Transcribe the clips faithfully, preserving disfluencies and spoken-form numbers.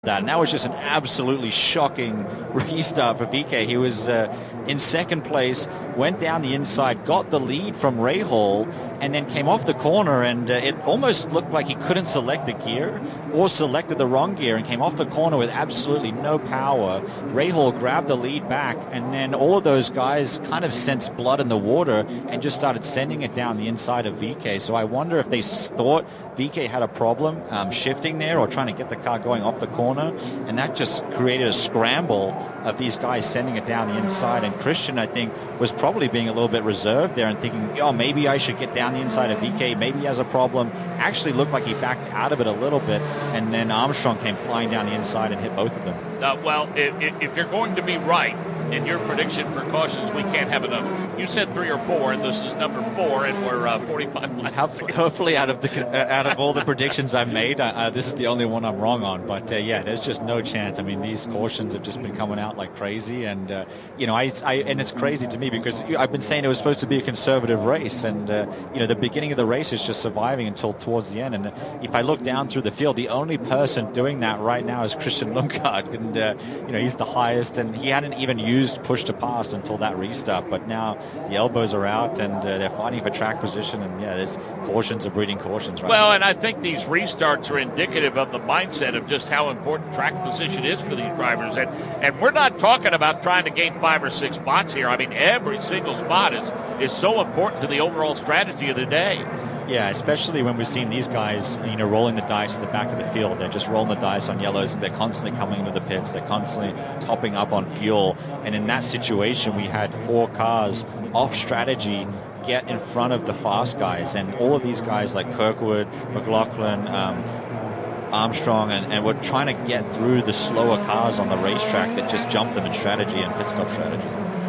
that, and that was just an absolutely shocking restart for V K. He was uh, in second place, went down the inside, got the lead from Rahal, and then came off the corner, and uh, it almost looked like he couldn't select the gear or selected the wrong gear and came off the corner with absolutely no power. Rahal grabbed the lead back, and then all of those guys kind of sensed blood in the water and just started sending it down the inside of V K. So I wonder if they thought V K had a problem um, shifting there or trying to get the car going off the corner, and that just created a scramble of these guys sending it down the inside. And Christian, I think, was probably being a little bit reserved there and thinking, oh, maybe I should get down the inside of V K. Maybe he has a problem. Actually looked like he backed out of it a little bit, and then Armstrong came flying down the inside and hit both of them. Uh, well, if, if you're going to be right in your prediction for cautions, we can't have enough. You said three or four, and this is number four, and we're uh, forty-five laps. Hopefully, hopefully, out of the uh, out of all the predictions I've made, uh, this is the only one I'm wrong on. But uh, yeah, there's just no chance. I mean, these cautions have just been coming out like crazy, and uh, you know, I, I and it's crazy to me because I've been saying it was supposed to be a conservative race, and uh, you know, the beginning of the race is just surviving until towards the end. And if I look down through the field, the only person doing that right now is Christian Lundgaard, and uh, you know, he's the highest, and he hadn't even used push to pass until that restart, but now the elbows are out and uh, they're fighting for track position, and yeah, there's cautions are breeding cautions right well now. And I think these restarts are indicative of the mindset of just how important track position is for these drivers, and and we're not talking about trying to gain five or six spots here. I mean, every single spot is is so important to the overall strategy of the day. Yeah, especially when we've seen these guys, you know, rolling the dice at the back of the field. They're just rolling the dice on yellows, and they're constantly coming into the pits. They're constantly topping up on fuel. And in that situation, we had four cars off strategy get in front of the fast guys. And all of these guys like Kirkwood, McLaughlin, um, Armstrong, and, and we're trying to get through the slower cars on the racetrack that just jumped them in strategy and pit stop strategy.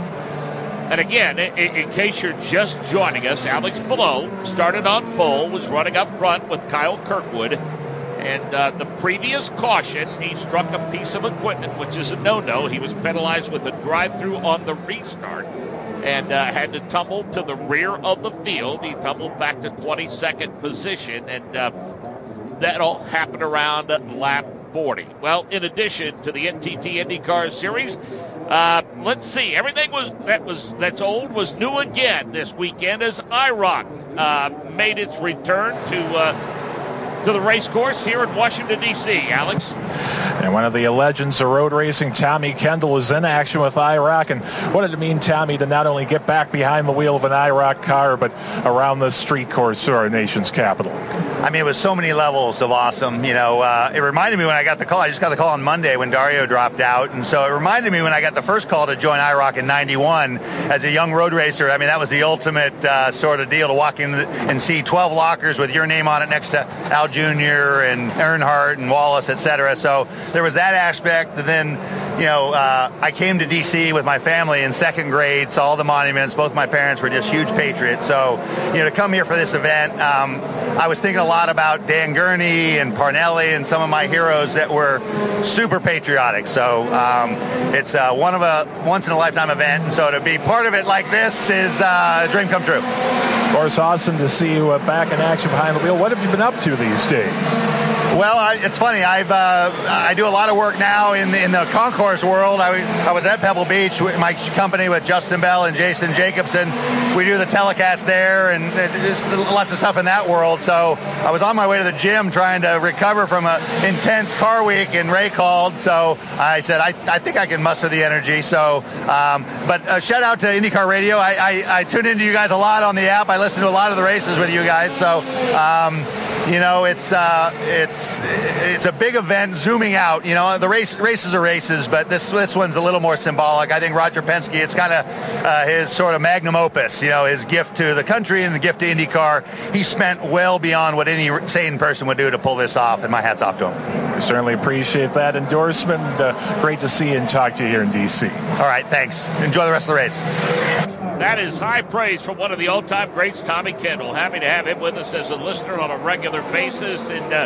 And again, in, in case you're just joining us, Alex Palou started on pole, was running up front with Kyle Kirkwood. And uh, the previous caution, he struck a piece of equipment, which is a no-no. He was penalized with a drive-through on the restart and uh, had to tumble to the rear of the field. He tumbled back to twenty-second position, and uh, that all happened around lap forty. Well, in addition to the N T T IndyCar Series, Uh, let's see. Everything was that was that's old was new again this weekend as IROC uh, made its return to uh, to the race course here in Washington, D C Alex. And one of the legends of road racing, Tommy Kendall, was in action with IROC. And what did it mean, Tommy, to not only get back behind the wheel of an IROC car, but around the street course to our nation's capital? I mean, it was so many levels of awesome. You know, uh, it reminded me when I got the call. I just got the call on Monday when Dario dropped out. And so it reminded me when I got the first call to join IROC in ninety-one as a young road racer. I mean, that was the ultimate uh, sort of deal to walk in and see twelve lockers with your name on it next to Al Junior and Earnhardt and Wallace, et cetera. So there was that aspect. And then, you know, uh, I came to D C with my family in second grade, saw all the monuments. Both my parents were just huge patriots. So, you know, to come here for this event, um, I was thinking a lot about Dan Gurney and Parnelli and some of my heroes that were super patriotic. So um, it's uh, one of a once-in-a-lifetime event. And so to be part of it like this is uh, a dream come true. Of course, awesome to see you uh, back in action behind the wheel. What have you been up to these days? Well, I, it's funny. I've uh, I do a lot of work now in the, in the concourse world. I, I was at Pebble Beach with my company with Justin Bell and Jason Jacobson. We do the telecast there and just lots of stuff in that world. So I was on my way to the gym trying to recover from an intense car week, and Ray called. So I said, I, I think I can muster the energy. So, um, but uh, shout out to IndyCar Radio. I, I, I tune into you guys a lot on the app. I listen to a lot of the races with you guys. So, um, you know, it's uh, it's it's a big event. Zooming out, you know, the race races are races, but this this one's a little more symbolic. I think Roger Penske, it's kind of uh, his sort of magnum opus. You know, his gift to the country and the gift to IndyCar. He spent well beyond what any sane person would do to pull this off, and my hat's off to him. We certainly appreciate that endorsement. Uh, great to see you and talk to you here in D C. All right, thanks. Enjoy the rest of the race. That is high praise from one of the all-time greats, Tommy Kendall. Happy to have him with us as a listener on a regular basis. And uh,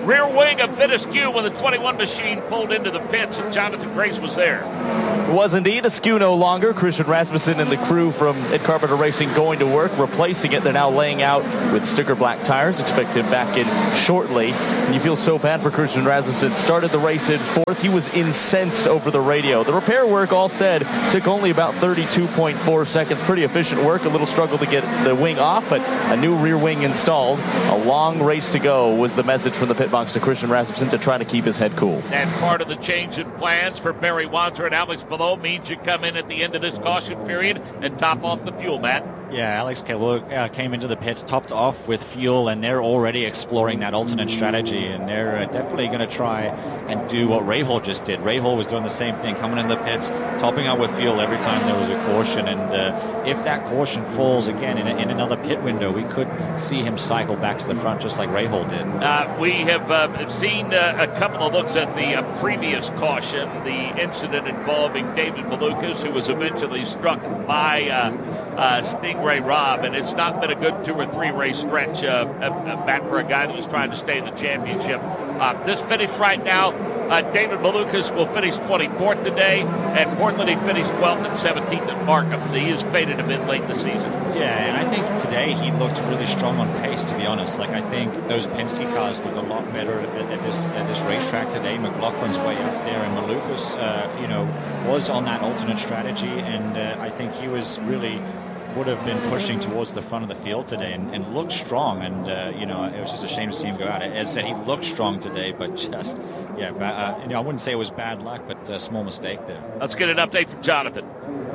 rear wing of Fittescue when the twenty-one machine pulled into the pits, and Jonathan Grace was there. It was indeed a skew no longer. Christian Rasmussen and the crew from Ed Carpenter Racing going to work, replacing it. They're now laying out with sticker black tires. Expect him back in shortly. And you feel so bad for Christian Rasmussen. Started the race in fourth. He was incensed over the radio. The repair work, all said, took only about thirty-two point four seconds. Pretty efficient work. A little struggle to get the wing off, but a new rear wing installed. A long race to go was the message from the pit box to Christian Rasmussen to try to keep his head cool. And part of the change in plans for Barry Wanzer and Alex Below means you come in at the end of this caution period and top off the fuel, Matt. Yeah, Alex uh, came into the pits topped off with fuel, and they're already exploring that alternate strategy, and they're uh, definitely going to try and do what Rahal just did. Rahal was doing the same thing, coming in the pits, topping up with fuel every time there was a caution, and uh, if that caution falls again in, a, in another pit window, we could see him cycle back to the front just like Rahal did. Uh, we have uh, seen uh, a couple of looks at the uh, previous caution, the incident involving David Malukas, who was eventually struck by uh, uh, Stingray Robb, and it's not been a good two or three race stretch uh, uh, back for a guy that was trying to stay in the championship. Uh, this finish right now, uh, David Malukas will finish twenty-fourth today, and Portland he finished twelfth and seventeenth at Markham. He has faded a bit late in the season. Yeah, and I think today he looked really strong on pace, to be honest. Like, I think those Penske cars look a lot better at, at this at this racetrack today. McLaughlin's way up there, and Malukas, uh, you know, was on that alternate strategy, and uh, I think he was really would have been pushing towards the front of the field today and, and looked strong, and uh, you know, it was just a shame to see him go out. As I said, he looked strong today, but just yeah, uh, you know, I wouldn't say it was bad luck, but a small mistake there. Let's get an update from Jonathan.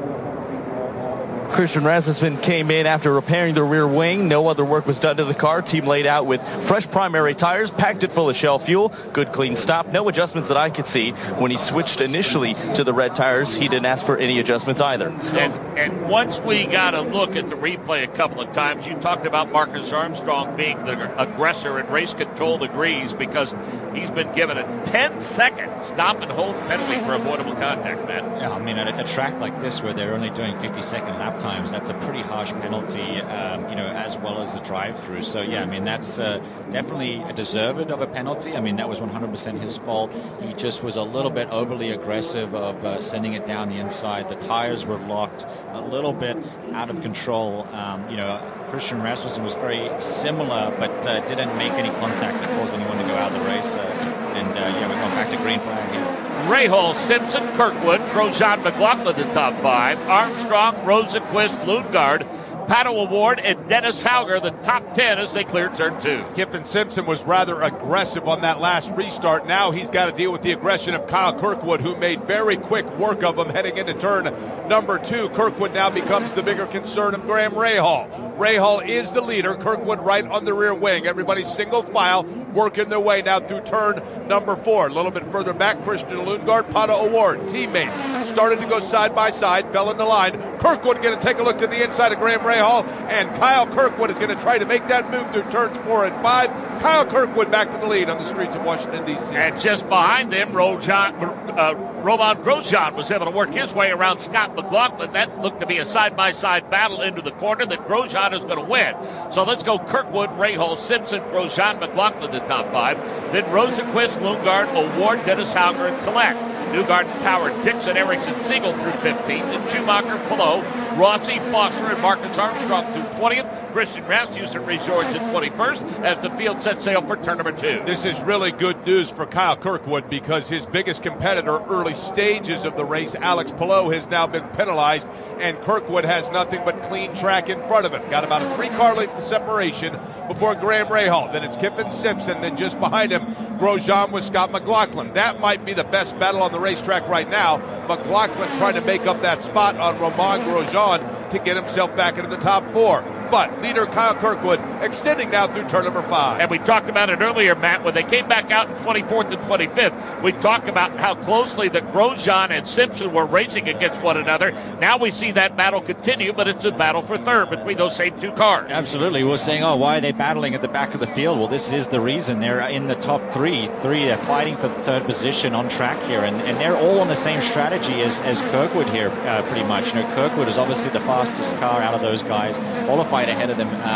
Christian Rasmussen came in after repairing the rear wing. No other work was done to the car. Team laid out with fresh primary tires, packed it full of Shell fuel. Good clean stop. No adjustments that I could see. When he switched initially to the red tires, he didn't ask for any adjustments either. And, and once we got a look at the replay a couple of times, you talked about Marcus Armstrong being the aggressor, and race control agrees because he's been given a ten second stop and hold penalty for avoidable contact, man. Yeah, I mean, at a, a track like this where they're only doing fifty second lap times, that's a pretty harsh penalty, um, you know, as well as the drive-through. So, yeah, I mean, that's uh, definitely deserved of a penalty. I mean, that was one hundred percent his fault. He just was a little bit overly aggressive of uh, sending it down the inside. The tires were locked a little bit out of control. Um, you know, Christian Rasmussen was very similar, but uh, didn't make any contact that caused anyone to go out of the race. Uh, and, uh, yeah, we're going back to green flag here. Rahal, Simpson, Kirkwood, Grosjean, McLaughlin the top five. Armstrong, Rosenquist, Lundgaard, Pato O'Ward, and Dennis Hauger the top ten as they cleared turn two. Kiffin Simpson was rather aggressive on that last restart. Now he's got to deal with the aggression of Kyle Kirkwood, who made very quick work of him heading into turn number two. Kirkwood now becomes the bigger concern of Graham Rahal. Rahal is the leader. Kirkwood right on the rear wing. Everybody single file working their way now through turn number four. A little bit further back, Christian Lundgaard, Pato O'Ward, teammates started to go side by side, fell in the line. Kirkwood going to take a look to the inside of Graham Rahal, and Kyle Kirkwood is going to try to make that move through turns four and five. Kyle Kirkwood back to the lead on the streets of Washington, D C. And just behind them, Rojan, uh, Roman Grosjean was able to work his way around Scott McLaughlin. That looked to be a side-by-side battle into the corner that Grosjean is going to win. So let's go Kirkwood, Rahal, Simpson, Grosjean, McLaughlin, the top five. Then Rosenquist, Lundgaard, O'Ward, Dennis Hauger, and Collect. Newgarden, Power, Dixon, Erickson, Siegel through fifteenth, and Schumacher, Pillow, Rossi, Foster, and Marcus Armstrong through twentieth. Christian Rasmussen resorts at twenty-first as the field sets sail for turn number two. This is really good news for Kyle Kirkwood because his biggest competitor early stages of the race, Alex Palou, has now been penalized, and Kirkwood has nothing but clean track in front of him. Got about a three-car length of separation before Graham Rahal. Then it's Kiffin Simpson. Then just behind him, Grosjean with Scott McLaughlin. That might be the best battle on the racetrack right now. McLaughlin trying to make up that spot on Romain Grosjean to get himself back into the top four. But leader Kyle Kirkwood extending now through turn number five. And we talked about it earlier, Matt, when they came back out in twenty-fourth and twenty-fifth. We talked about how closely the Grosjean and Simpson were racing against one another. Now we see that battle continue, but it's a battle for third between those same two cars. Absolutely. We're saying, oh, why are they battling at the back of the field? Well, this is the reason. They're in the top three. Three, they're fighting for the third position on track here, and, and they're all on the same strategy as, as Kirkwood here, uh, pretty much. You know, Kirkwood is obviously the fastest car out of those guys, qualified ahead of them. Um,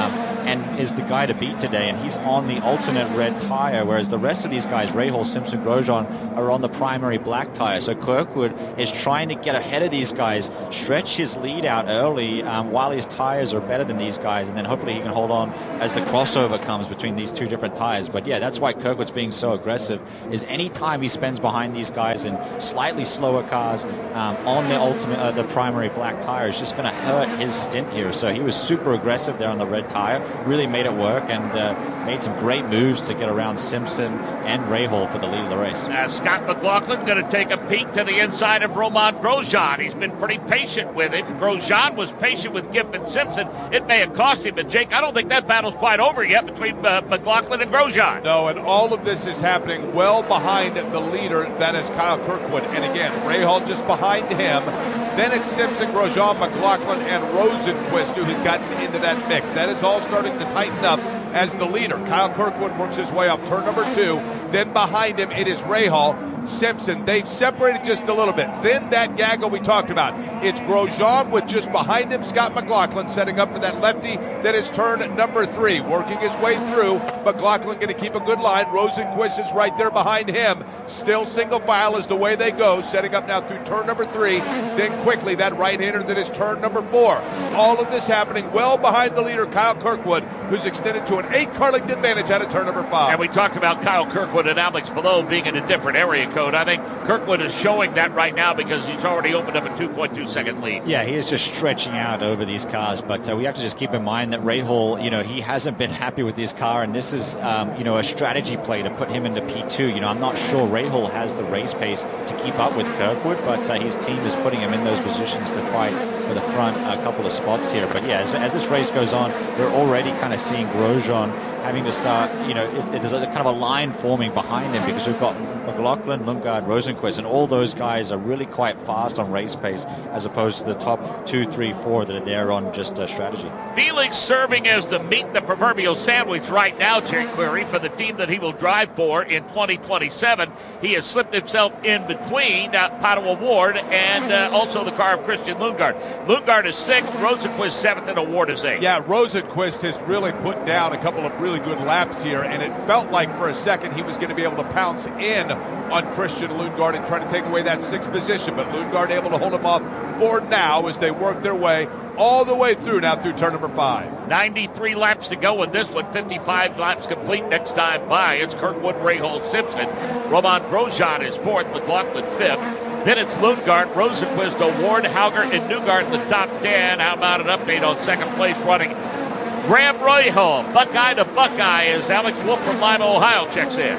and is the guy to beat today, and he's on the alternate red tire, whereas the rest of these guys, Rahal, Simpson, Grosjean, are on the primary black tire. So Kirkwood is trying to get ahead of these guys, stretch his lead out early um, while his tires are better than these guys, and then hopefully he can hold on as the crossover comes between these two different tires. But yeah, that's why Kirkwood's being so aggressive, is any time he spends behind these guys in slightly slower cars um, on the ultimate, uh, the primary black tire is just going to hurt his stint here. So he was super aggressive there on the red tire, really made it work, and uh, made some great moves to get around Simpson and Rahal for the lead of the race. Uh, Scott McLaughlin going to take a peek to the inside of Romain Grosjean. He's been pretty patient with it. Grosjean was patient with Kyffin Simpson. It may have cost him, but Jake, I don't think that battle's quite over yet between uh, McLaughlin and Grosjean. No, and all of this is happening well behind the leader, that is Kyle Kirkwood. And again, Rahal just behind him. Then it's Simpson, Grosjean, McLaughlin, and Rosenqvist who has gotten into that mix. That is all starting to tighten up as the leader. Kyle Kirkwood works his way up turn number two. Then behind him, it is Rahal, Simpson. They've separated just a little bit. Then that gaggle we talked about. It's Grosjean with just behind him Scott McLaughlin setting up for that lefty. That is turn number three, working his way through. McLaughlin going to keep a good line. Rosenqvist is right there behind him. Still single file is the way they go, setting up now through turn number three. Then quickly that right-hander that is turn number four. All of this happening well behind the leader, Kyle Kirkwood, who's extended to an eight-car length advantage out of turn number five. And we talked about Kyle Kirkwood and Alex Palou being in a different area code. I think Kirkwood is showing that right now because he's already opened up a two point two second lead. Yeah, he is just stretching out over these cars, but uh, we have to just keep in mind that Rahal, you know, he hasn't been happy with this car, and this is, um, you know, a strategy play to put him into P two. You know, I'm not sure Rahal has the race pace to keep up with Kirkwood, but uh, his team is putting him in those positions to fight for the front a couple of spots here. But yeah, as, as this race goes on, we're already kind of seeing Grosjean having to start, you know, there's a kind of a line forming behind him because we've got McLaughlin, Lundgaard, Rosenqvist, and all those guys are really quite fast on race pace as opposed to the top two, three, four that are there on just uh, strategy. Felix serving as the meat the proverbial sandwich right now, Jake Query, for the team that he will drive for in twenty twenty-seven. He has slipped himself in between uh, Pato O'Ward and uh, also the car of Christian Lundgaard. Lundgaard is sixth, Rosenqvist seventh, and O'Ward is eighth. Yeah, Rosenqvist has really put down a couple of really good laps here, and it felt like for a second he was going to be able to pounce in on Christian Lundgaard and try to take away that sixth position, but Lundgaard able to hold him off for now as they work their way all the way through now through turn number five. ninety-three laps to go in this one, fifty-five laps complete next time by. It's Kirkwood, Rahal, Simpson. Romain Grosjean is fourth, McLaughlin fifth. Then it's Lundgaard, Rosenqvist, O'Ward, Hauger, and Newgard in the top ten. How about an update on second place running Graham Rahal, Buckeye to Buckeye, as Alex Wolf from Lima, Ohio checks in.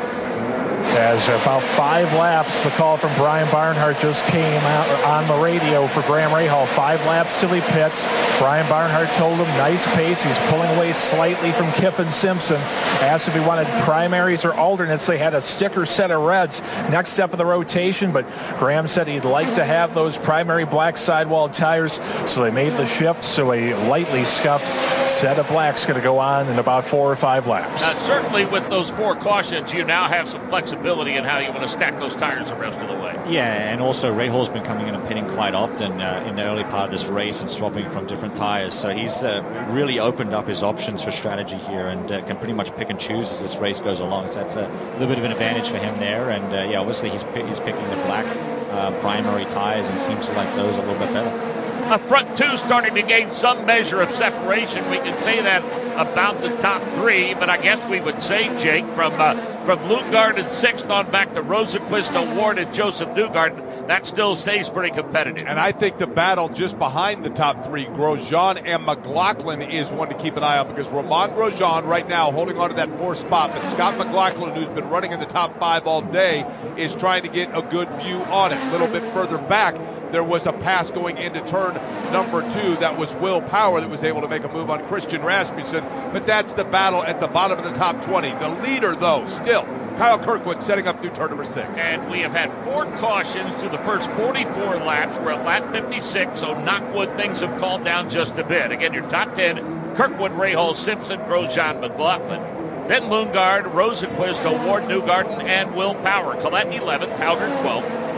As about five laps, the call from Brian Barnhart just came out on the radio for Graham Rahal. Five laps till he pits. Brian Barnhart told him nice pace. He's pulling away slightly from Kyffin Simpson. Asked if he wanted primaries or alternates. They had a sticker set of reds next step of the rotation, but Graham said he'd like to have those primary black sidewall tires, so they made the shift. So a lightly scuffed set of black's going to go on in about four or five laps. Uh, certainly with those four cautions, you now have some flexibility in how you want to stack those tires the rest of the way. Yeah, and also Rahal's been coming in and pitting quite often uh, in the early part of this race and swapping from different tires. So he's uh, really opened up his options for strategy here and uh, can pretty much pick and choose as this race goes along. So that's a little bit of an advantage for him there. And uh, yeah, obviously he's, he's picking the black uh, primary tires and seems to like those a little bit better. A front two starting to gain some measure of separation. We can say that about the top three, but I guess we would say, Jake, from uh, from Lundgaard in sixth on back to Rosenqvist, O'Ward, and Joseph Newgarden, that still stays pretty competitive. And I think the battle just behind the top three, Grosjean and McLaughlin, is one to keep an eye on because Romain Grosjean right now holding on to that fourth spot, but Scott McLaughlin, who's been running in the top five all day, is trying to get a good view on it. A little bit further back, there was a pass going into turn number two. That was Will Power that was able to make a move on Christian Rasmussen. But that's the battle at the bottom of the top twenty. The leader, though, still Kyle Kirkwood setting up through turn number six. And we have had four cautions through the first forty-four laps. We're at lap fifty-six, so knock wood, things have calmed down just a bit. Again, your top ten, Kirkwood, Rahal, Simpson, Grosjean, McLaughlin. Then Lundgaard, Rosenqvist, O'Ward, Newgarden, and Will Power. Collette eleventh, Hauger twelfth.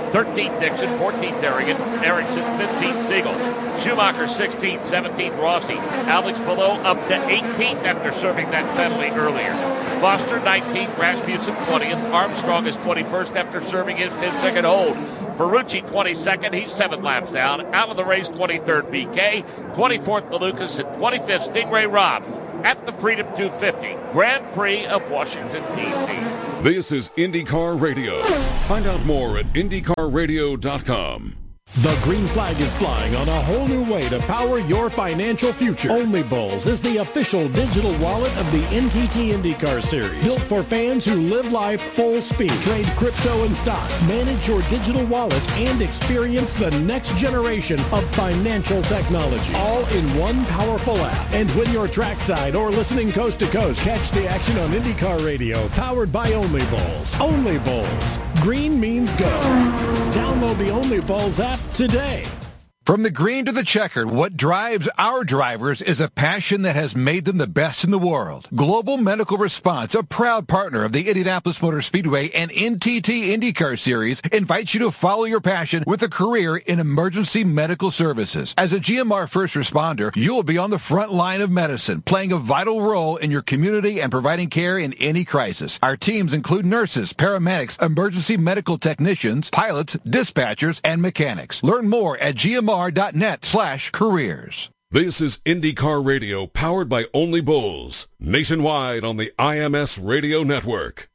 thirteenth Dixon, fourteenth Ericsson, Ericsson, fifteenth Siegel. Schumacher sixteenth, seventeenth Rossi. Alex Below up to eighteenth after serving that penalty earlier. Foster nineteenth, Rasmussen twentieth. Armstrong is twenty-first after serving his ten-second hold. Ferrucci twenty-second, he's seven laps down. Out of the race, twenty-third B K, twenty-fourth Malukas, and twenty-fifth Stingray Robb at the Freedom two fifty Grand Prix of Washington, D C This is IndyCar Radio. Find out more at IndyCar Radio dot com. The green flag is flying on a whole new way to power your financial future. Only Bulls is the official digital wallet of the N T T IndyCar Series. Built for fans who live life full speed. Trade crypto and stocks. Manage your digital wallet and experience the next generation of financial technology. All in one powerful app. And when you're trackside or listening coast to coast, catch the action on IndyCar Radio, powered by Only Bulls. Only Bulls. Green means go. Download the Only Bulls app today. From the green to the checkered, what drives our drivers is a passion that has made them the best in the world. Global Medical Response, a proud partner of the Indianapolis Motor Speedway and N T T IndyCar Series, invites you to follow your passion with a career in emergency medical services. As a G M R first responder, you will be on the front line of medicine, playing a vital role in your community and providing care in any crisis. Our teams include nurses, paramedics, emergency medical technicians, pilots, dispatchers, and mechanics. Learn more at G M R dot net slash careers. This is IndyCar Radio, powered by Only Bulls, nationwide on the I M S Radio Network.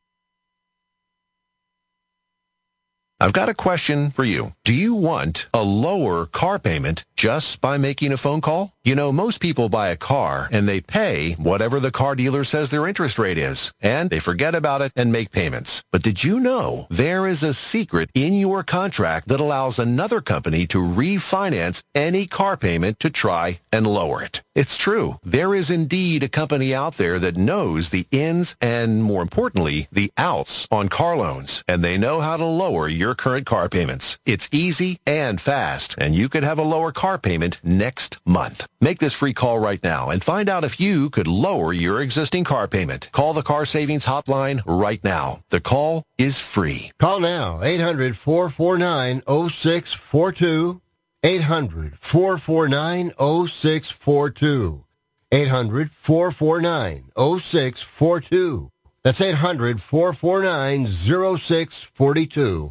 I've got a question for you. Do you want a lower car payment just by making a phone call? You know, most people buy a car and they pay whatever the car dealer says their interest rate is, and they forget about it and make payments. But did you know there is a secret in your contract that allows another company to refinance any car payment to try and lower it? It's true. There is indeed a company out there that knows the ins and, more importantly, the outs on car loans, and they know how to lower your current car payments. It's easy and fast, and you could have a lower car payment next month. Make this free call right now and find out if you could lower your existing car payment. Call the Car Savings Hotline right now. The call is free. Call now, eight hundred, four four nine, oh six four two. eight hundred, four four nine, oh six four two. eight hundred, four four nine, oh six four two. That's eight hundred, four four nine, oh six four two.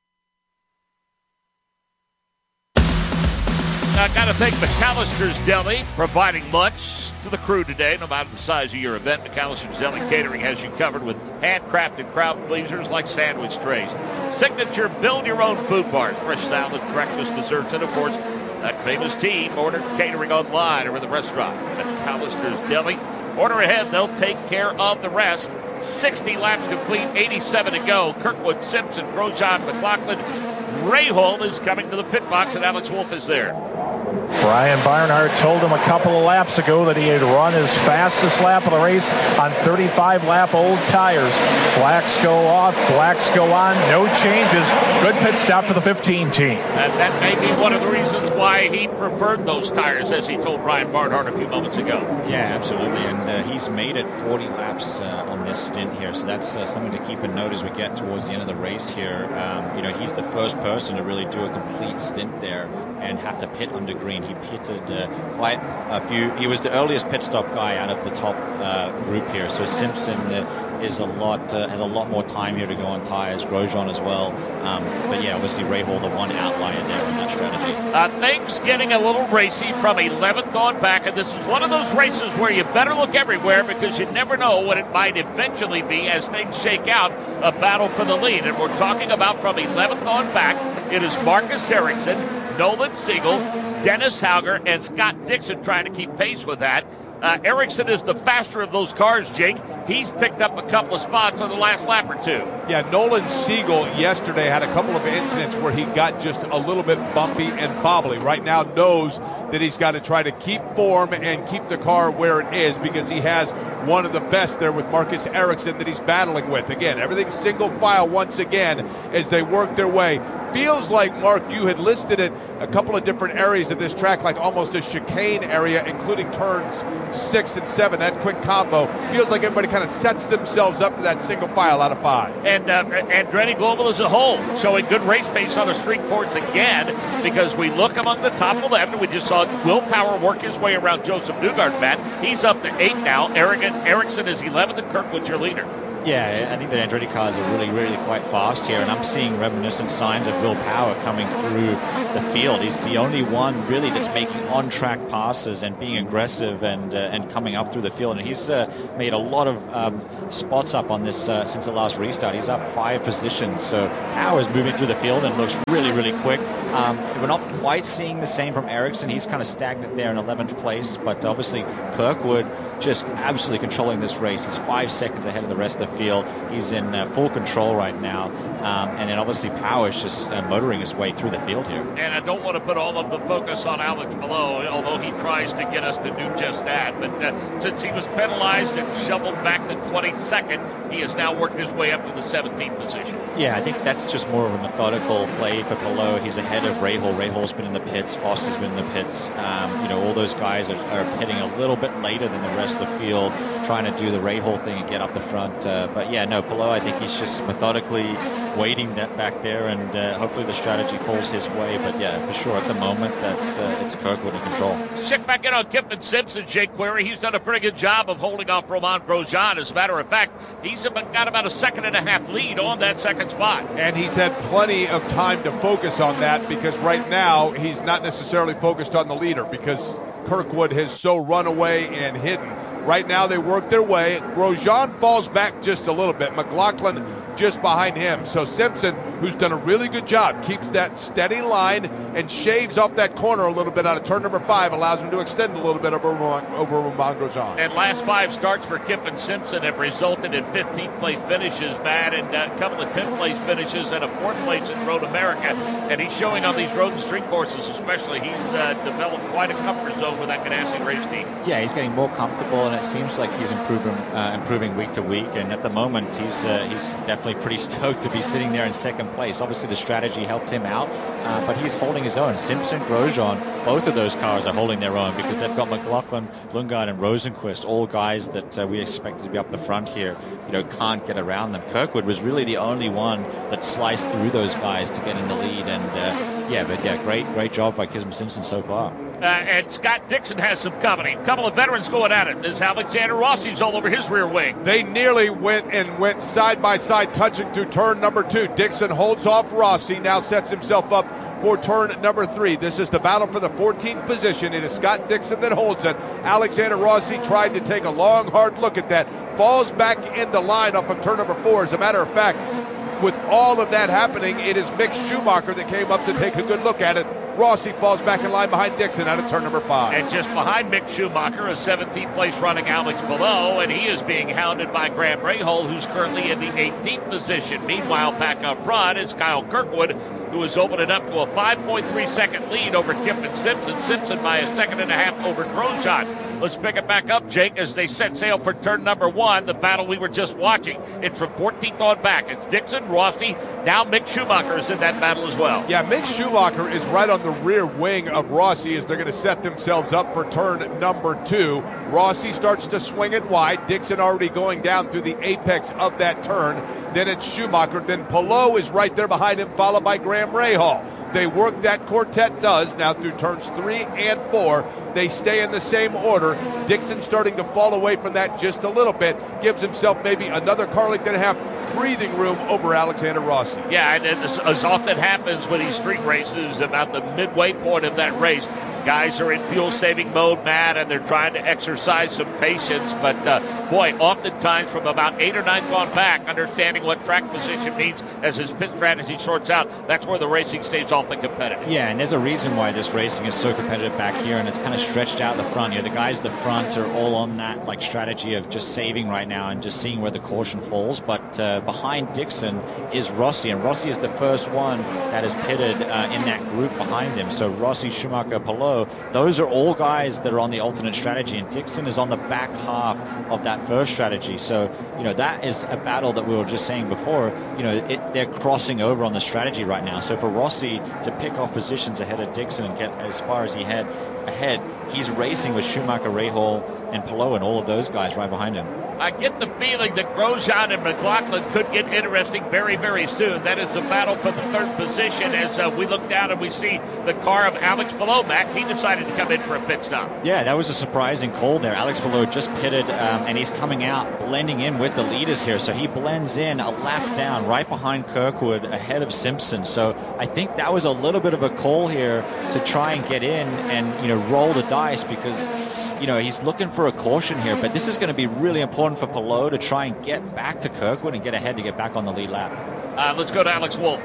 I got to thank McAllister's Deli, providing lunch to the crew today. No matter the size of your event, McAllister's Deli Catering has you covered with handcrafted crowd pleasers like sandwich trays, signature build-your-own food bars, fresh salads, breakfast, desserts, and, of course, that famous team ordered catering online or in the restaurant. McAllister's Deli. Order ahead. They'll take care of the rest. sixty laps complete, eighty-seven to go. Kirkwood, Simpson, Grosjean, McLaughlin. Rahal is coming to the pit box, and Alex Wolff is there. Brian Barnhart told him a couple of laps ago that he had run his fastest lap of the race on thirty-five lap old tires. Blacks go off, blacks go on, no changes. Good pit stop for the fifteen team. And that may be one of the reasons why he preferred those tires, as he told Brian Barnhart a few moments ago. Yeah, absolutely. And uh, he's made it forty laps uh, on this stint here, so that's uh, something to keep in note as we get towards the end of the race here. Um, you know, he's the first person to really do a complete stint there and have to pit under green. He pitted uh, quite a few. He was the earliest pit stop guy out of the top uh, group here. So Simpson uh, is a lot uh, has a lot more time here to go on tires. Grosjean as well. Um, but yeah, obviously Rahal the one outlier there in that strategy. Uh, things getting a little racy from eleventh on back, and this is one of those races where you better look everywhere because you never know what it might eventually be as things shake out. A battle for the lead, and we're talking about from eleventh on back. It is Marcus Ericsson, Nolan Siegel, Dennis Hauger, and Scott Dixon trying to keep pace with that. Uh, Ericsson is the faster of those cars, Jake. He's picked up a couple of spots on the last lap or two. Yeah, Nolan Siegel yesterday had a couple of incidents where he got just a little bit bumpy and bobbly. Right now knows that he's got to try to keep form and keep the car where it is because he has one of the best there with Marcus Ericsson that he's battling with. Again, everything's single file once again as they work their way feels like, Mark, you had listed it a couple of different areas of this track, like almost a chicane area, including turns six and seven. That quick combo feels like everybody kind of sets themselves up for that single file out of five. And uh, Andretti Global as a whole showing good race pace on the street course again, because we look among the top eleven. We just saw Will Power work his way around Joseph Newgarden, Matt. He's up to eight now. Ericsson, Ericsson is eleventh, and Kirkwood's your leader. Yeah, I think the Andretti cars are really, really quite fast here, and I'm seeing reminiscent signs of Will Power coming through the field. He's the only one really that's making on-track passes and being aggressive and uh, and coming up through the field. And he's uh, made a lot of um, spots up on this uh, since the last restart. He's up five positions, so Power's moving through the field and looks really, really quick. Um, we're not quite seeing the same from Ericsson. He's kind of stagnant there in eleventh place, but obviously Kirkwood just absolutely controlling this race. He's five seconds ahead of the rest of the field. He's in uh, full control right now. Um, and then obviously Power's just uh, motoring his way through the field here. And I don't want to put all of the focus on Alex Palou, although he tries to get us to do just that. But uh, since he was penalized and shoveled back to twenty-second, he has now worked his way up to the seventeenth position. Yeah, I think that's just more of a methodical play for Palou. He's ahead of Rahal. Rahal's been in the pits. Foster's been in the pits. Um, you know, all those guys are, are pitting a little bit later than the rest of the field, trying to do the Rahal thing and get up the front. Uh, but yeah, no, Palou, I think he's just methodically waiting that back there, and uh, hopefully the strategy falls his way. But yeah, for sure, at the moment, that's uh, it's Kirkwood in control. Check back in on Kyffin Simpson, Jake Query. He's done a pretty good job of holding off Romain Grosjean. As a matter of fact, he's got about a second and a half lead on that second spot. And he's had plenty of time to focus on that, because right now he's not necessarily focused on the leader, because Kirkwood has so run away and hidden. Right now they work their way. Grosjean falls back just a little bit. McLaughlin just behind him. So Simpson, who's done a really good job, keeps that steady line and shaves off that corner a little bit out of turn number five, allows him to extend a little bit over, over Romain Grosjean. And last five starts for Kyffin Simpson have resulted in fifteenth place finishes, Matt, and a couple of tenth place finishes and a fourth place in Road America. And he's showing on these road and street courses especially, he's uh, developed quite a comfort zone with that Ganassi race team. Yeah, he's getting more comfortable, and it seems like he's improving uh, improving week to week. And at the moment, he's uh, he's definitely pretty stoked to be sitting there in second place. Obviously, the strategy helped him out, uh, but he's holding his own. Simpson, Grosjean, both of those cars are holding their own, because they've got McLaughlin, Lundgaard, and Rosenqvist, all guys that uh, we expected to be up the front here. You know, can't get around them. Kirkwood was really the only one that sliced through those guys to get in the lead. And uh, yeah, but yeah, great, great job by Kyffin Simpson so far. Uh, and Scott Dixon has some company. A couple of veterans going at it. This is Alexander Rossi's all over his rear wing. They nearly went and went side by side, touching through turn number two. Dixon holds off Rossi, now sets himself up for turn number three. This is the battle for the fourteenth position. It is Scott Dixon that holds it. Alexander Rossi tried to take a long, hard look at that. Falls back into line off of turn number four. As a matter of fact, with all of that happening, it is Mick Schumacher that came up to take a good look at it. Rossi falls back in line behind Dixon out of turn number five. And just behind Mick Schumacher, a seventeenth place running Alex Palou, and he is being hounded by Graham Rahal, who's currently in the eighteenth position. Meanwhile, back up front is Kyle Kirkwood, who is opening up to a five point three second lead over Kyffin Simpson. Simpson by a second and a half over Grosjean. Let's pick it back up, Jake, as they set sail for turn number one, the battle we were just watching. It's from fourteenth on back. It's Dixon, Rossi, now Mick Schumacher is in that battle as well. Yeah, Mick Schumacher is right on the rear wing of Rossi as they're going to set themselves up for turn number two. Rossi starts to swing it wide. Dixon already going down through the apex of that turn. Then it's Schumacher. Then Palou is right there behind him, followed by Graham Rahal. They work, that quartet does, now through turns three and four. They stay in the same order. Dixon starting to fall away from that just a little bit. Gives himself maybe another car length and a half breathing room over Alexander Rossi. Yeah, and as, as often happens with these street races, about the midway point of that race, guys are in fuel-saving mode, Matt, and they're trying to exercise some patience. But, uh, boy, oftentimes from about eight or nine gone back, understanding what track position means as his pit strategy sorts out, that's where the racing stays awfully competitive. Yeah, and there's a reason why this racing is so competitive back here, and it's kind of stretched out the front. You know, the guys at the front are all on that like strategy of just saving right now and just seeing where the caution falls. But uh, behind Dixon is Rossi, and Rossi is the first one that is pitted uh, in that group behind him. So Rossi, Schumacher, Palou, Palou, those are all guys that are on the alternate strategy, and Dixon is on the back half of that first strategy. So, you know, that is a battle that we were just saying before. You know, it, they're crossing over on the strategy right now. So for Rossi to pick off positions ahead of Dixon and get as far as he had ahead, he's racing with Schumacher, Rahal, and Palou, and all of those guys right behind him. I get the feeling that Grosjean and McLaughlin could get interesting very, very soon. That is the battle for the third position as uh, we look down and we see the car of Alex Palou back. He decided to come in for a pit stop. Yeah, that was a surprising call there. Alex Palou just pitted, um, and he's coming out, blending in with the leaders here. So he blends in a lap down right behind Kirkwood, ahead of Simpson. So I think that was a little bit of a call here to try and get in and, you know, roll the dice, because, you know, he's looking for a caution here. But this is going to be really important for Palou to try and get back to Kirkwood and get ahead to get back on the lead lap. Uh, let's go to Alex Wolff.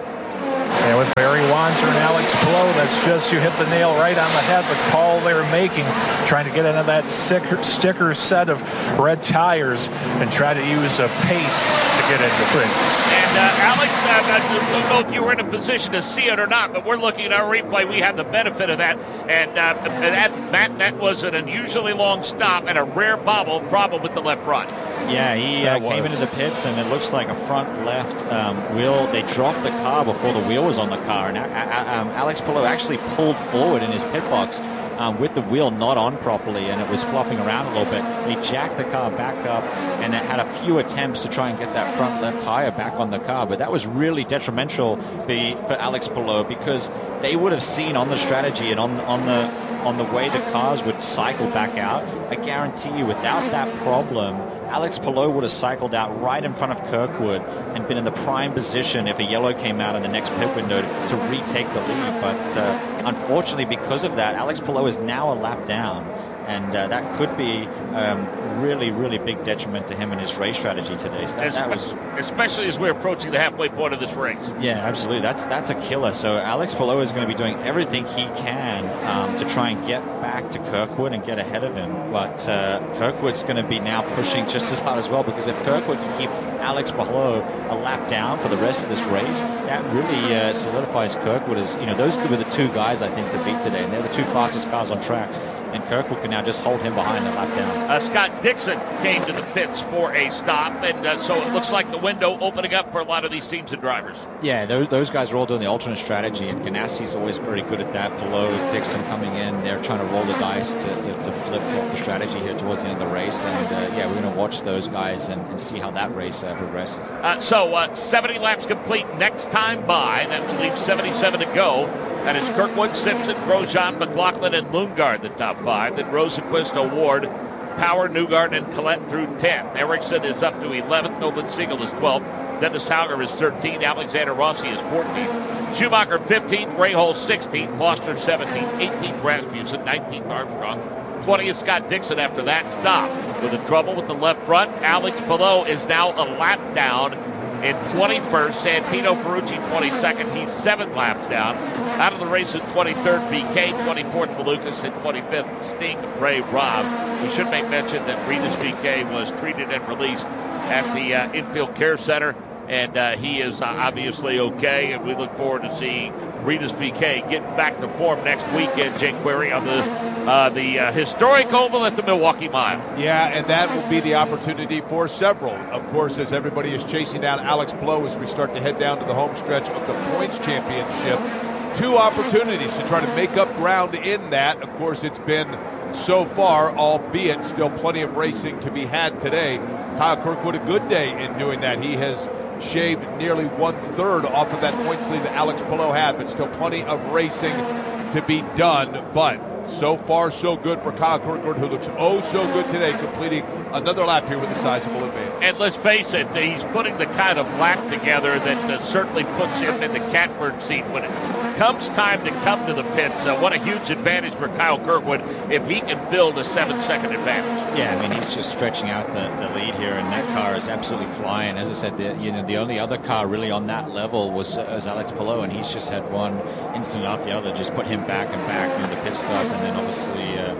And with Barry Wanzer and Alex Palou, that's just, you hit the nail right on the head, the call they're making, trying to get into that sticker, sticker set of red tires and try to use a pace to get into things. And uh, Alex, uh, I don't know if you were in a position to see it or not, but we're looking at our replay. We had the benefit of that. And uh, that, Matt, that was an unusually long stop and a rare bobble problem with the left front. Yeah, he uh, came into the pits, and it looks like a front left um, wheel. They dropped the car before the wheel was on the car, and uh, um, Alex Palou actually pulled forward in his pit box um, with the wheel not on properly, and it was flopping around a little bit. They jacked the car back up, and it had a few attempts to try and get that front left tire back on the car, but that was really detrimental for Alex Palou, because they would have seen on the strategy and on on the on the way the cars would cycle back out. I guarantee you, without that problem, Alex Palou would have cycled out right in front of Kirkwood and been in the prime position if a yellow came out in the next pit window to retake the lead. But uh, unfortunately, because of that, Alex Palou is now a lap down. And uh, that could be um, really, really big detriment to him and his race strategy today. So that, that was, especially as we're approaching the halfway point of this race. Yeah, absolutely. That's that's a killer. So Alex Palou is going to be doing everything he can um, to try and get back to Kirkwood and get ahead of him. But uh, Kirkwood's going to be now pushing just as hard as well, because if Kirkwood can keep Alex Palou a lap down for the rest of this race, that really uh, solidifies Kirkwood as, you know, those were the two guys I think to beat today, and they're the two fastest cars on track. And Kirkwood can now just hold him behind the lap down. Uh, Scott Dixon came to the pits for a stop, and uh, so it looks like the window opening up for a lot of these teams and drivers. Yeah, those, those guys are all doing the alternate strategy, and Ganassi's always very good at that. Palou, Dixon coming in, they're trying to roll the dice to, to, to flip the strategy here towards the end of the race. And uh, yeah, we're going to watch those guys and, and see how that race uh, progresses. Uh, so uh, seventy laps complete next time by, that will leave seventy-seven to go. That is Kirkwood, Simpson, Grosjean, McLaughlin, and Lundgaard, the top five. Then Rosenquist, Award, Power, Newgarden, and Collette through tenth. Ericsson is up to eleventh. Nolan Siegel is twelfth. Dennis Hauger is thirteenth. Alexander Rossi is fourteenth. Schumacher fifteenth. Rahal sixteenth. Foster seventeenth. eighteenth. Rasmussen. nineteenth. Armstrong. twentieth. Scott Dixon after that stop. With the trouble with the left front, Alex Palou is now a lap down in twenty-first. Santino Ferrucci twenty-second. He's seven laps down. Out of the race in twenty-third, B K. twenty-fourth, Malukas. And twenty-fifth, Sting, Ray, Rob. We should make mention that Rinus V K was treated and released at the uh, Infield Care Center. And uh, he is uh, obviously okay. And we look forward to seeing Rinus V K get back to form next weekend, Jake Query, on the uh, the uh, historic oval at the Milwaukee Mile. Yeah, and that will be the opportunity for several. Of course, as everybody is chasing down Alex Palou as we start to head down to the home stretch of the Points Championship. Two opportunities to try to make up ground in that. Of course, it's been so far, albeit still plenty of racing to be had today. Kyle Kirkwood, a good day in doing that. He has shaved nearly one-third off of that points lead that Alex Palou had, but still plenty of racing to be done. But so far, so good for Kyle Kirkwood, who looks oh so good today, completing another lap here with a sizable advantage. And let's face it, he's putting the kind of lap together that uh, certainly puts him in the catbird seat when it comes time to come to the pits. Uh, what a huge advantage for Kyle Kirkwood if he can build a seven-second advantage. Yeah, I mean, he's just stretching out the, the lead here, and that car is absolutely flying. As I said, the, you know, the only other car really on that level was, uh, was Alex Palou, and he's just had one incident after the other, just put him back and back in the pit stop, and then obviously uh,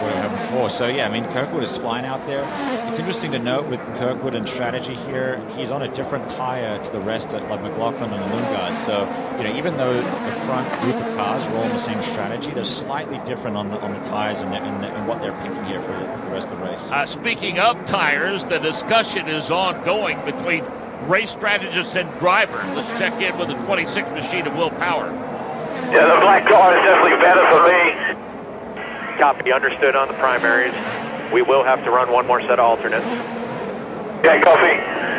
what we heard before. So yeah, I mean, Kirkwood is flying out there. It's interesting to note with Kirkwood and strategy here, he's on a different tire to the rest of like McLaughlin and Lundgaard. So you know, even though the front group of cars are all on the same strategy, they're slightly different on the on the tires and, the, and, the, and what they're picking here for, for the rest of the race. Uh, speaking of tires, the discussion is ongoing between race strategists and drivers. Let's check in with the twenty-six machine of Will Power. Yeah, the black car is definitely better for me. Copy, understood on the primaries. We will have to run one more set of alternates. Yeah, copy.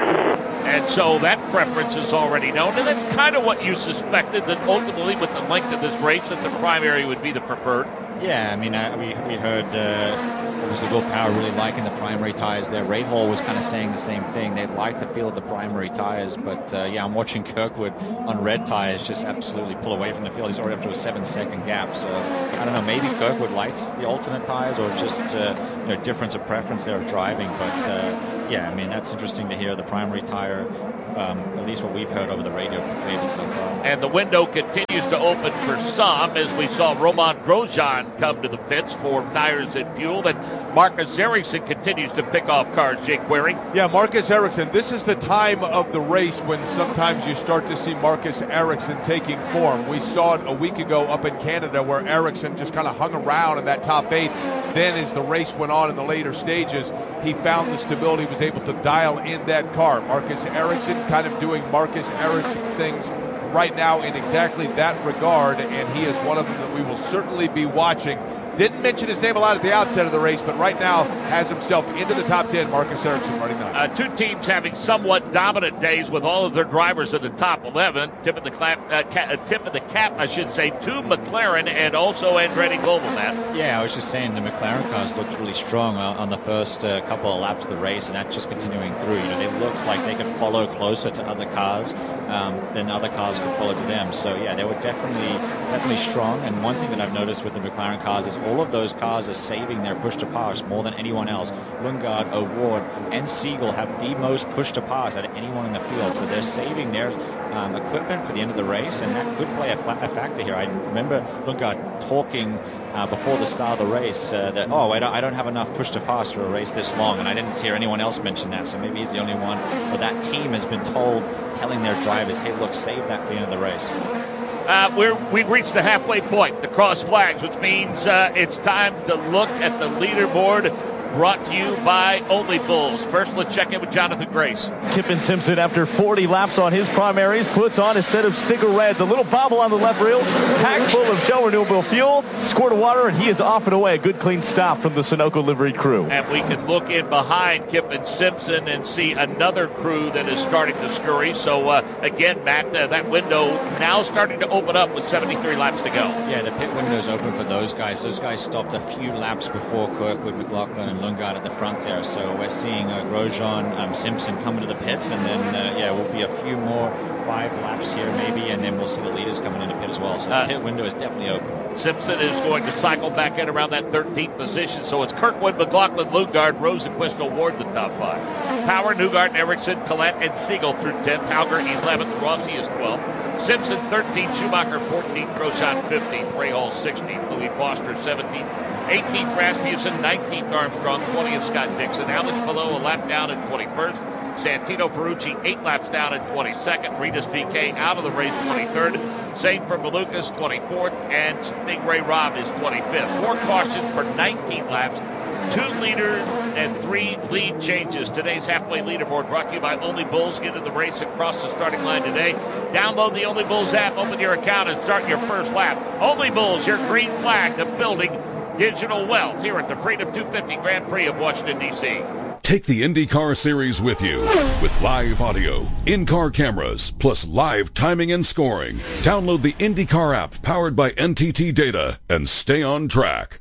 And so that preference is already known, and that's kind of what you suspected, that ultimately with the length of this race that the primary would be the preferred. Yeah, I mean, uh, we, we heard uh, obviously Will Power really liking the primary tires there. Ray Hall was kind of saying the same thing. They like the feel of the primary tires, but uh, yeah, I'm watching Kirkwood on red tires just absolutely pull away from the field. He's already up to a seven-second gap, so I don't know, maybe Kirkwood likes the alternate tires or just uh, you know, difference of preference there of driving, but uh, yeah, I mean, that's interesting to hear the primary tire, um, at least what we've heard over the radio waving so far. And the window continues to open for some as we saw Roman Grosjean come to the pits for tires and fuel. Then Marcus Ericsson continues to pick off cars. Jake Waring. Yeah, Marcus Ericsson. This is the time of the race when sometimes you start to see Marcus Ericsson taking form. We saw it a week ago up in Canada where Ericsson just kind of hung around in that top eight. Then as the race went on in the later stages, he found the stability, was able to dial in that car. Marcus Ericsson kind of doing Marcus Ericsson things right now in exactly that regard, and he is one of them that we will certainly be watching. Didn't mention his name a lot at the outset of the race, but right now has himself into the top ten. Marcus Ericsson running nine. Uh, two teams having somewhat dominant days with all of their drivers in the top eleven. Tip of the clap, uh, ca- uh, tip of the cap, I should say, to McLaren and also Andretti Global, Matt. Yeah, I was just saying the McLaren cars looked really strong uh, on the first uh, couple of laps of the race, and that's just continuing through. You know, they looked like they could follow closer to other cars um, than other cars could follow to them. So yeah, they were definitely definitely strong. And one thing that I've noticed with the McLaren cars is all of those cars are saving their push to pass more than anyone else. Lundgaard, O'Ward, and Siegel have the most push to pass out of anyone in the field. So they're saving their um, equipment for the end of the race, and that could play a, a factor here. I remember Lundgaard talking uh, before the start of the race uh, that, oh, I don't, I don't have enough push to pass for a race this long, and I didn't hear anyone else mention that, so maybe he's the only one. But that team has been told, telling their drivers, hey, look, save that for the end of the race. Uh, we're, we've reached the halfway point, the cross flags, which means uh, it's time to look at the leaderboard, brought to you by Only Bulls. First, let's check in with Jonathan Grace. Kippen Simpson, after forty laps on his primaries, puts on a set of sticker reds. A little bobble on the left rail, packed full of Shell Renewable Fuel, squirt of water, and he is off and away. A good, clean stop from the Sunoco liveried crew. And we can look in behind Kippen Simpson and see another crew that is starting to scurry. So, uh, again, Matt, uh, that window now starting to open up with seventy-three laps to go. Yeah, the pit window's open for those guys. Those guys stopped a few laps before Kirkwood, McLaughlin, and Lundgaard at the front there. So we're seeing uh, Grosjean, um, Simpson coming to the pits, and then, uh, yeah, we'll be a few more five laps here maybe, and then we'll see the leaders coming into pit as well. So uh, the pit window is definitely open. Simpson is going to cycle back in around that thirteenth position. So it's Kirkwood, McLaughlin, Lundgaard, Rosenquist, O'Ward, the top five. Power, Newgarden, Ericsson, Collette, and Siegel through tenth. Hauger eleventh. Rossi is twelfth. Simpson thirteenth. Schumacher fourteenth. Grosjean fifteenth. Rahal sixteenth. Louis Foster seventeenth. eighteenth. Rasmussen. nineteenth. Armstrong. twentieth. Scott Dixon. Alex Palou a lap down at twenty-first. Santino Ferrucci eight laps down at twenty-second. Ritas V K out of the race twenty-third. Same for Malukas twenty-fourth. And Stingray Robb is twenty-fifth. Four cautions for nineteen laps. Two leaders and three lead changes. Today's halfway leaderboard brought to you by Only Bulls. Get in the race across the starting line today. Download the Only Bulls app, open your account, and start your first lap. Only Bulls, your green flag of building digital wealth here at the Freedom two fifty Grand Prix of Washington, D C Take the IndyCar Series with you with live audio, in-car cameras, plus live timing and scoring. Download the IndyCar app powered by N T T Data and stay on track.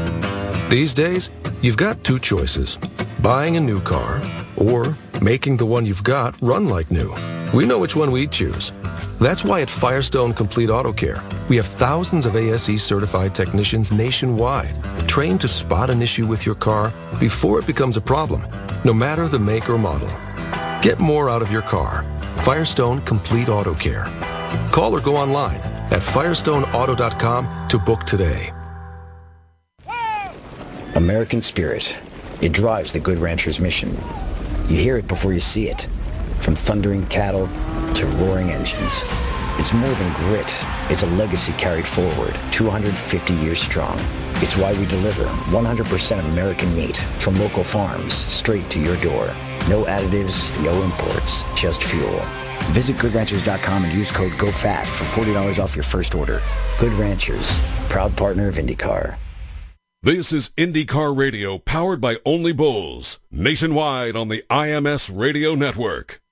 These days, you've got two choices. Buying a new car or making the one you've got run like new. We know which one we'd choose. That's why at Firestone Complete Auto Care, we have thousands of A S E certified technicians nationwide, trained to spot an issue with your car before it becomes a problem, no matter the make or model. Get more out of your car. Firestone Complete Auto Care. Call or go online at firestone auto dot com to book today. American spirit. It drives the Good Ranchers mission. You hear it before you see it. From thundering cattle to roaring engines. It's more than grit. It's a legacy carried forward, two hundred fifty years strong. It's why we deliver one hundred percent American meat from local farms straight to your door. No additives, no imports, just fuel. Visit good ranchers dot com and use code GOFAST for forty dollars off your first order. Good Ranchers, proud partner of IndyCar. This is IndyCar Radio, powered by Only Bulls, nationwide on the I M S Radio Network.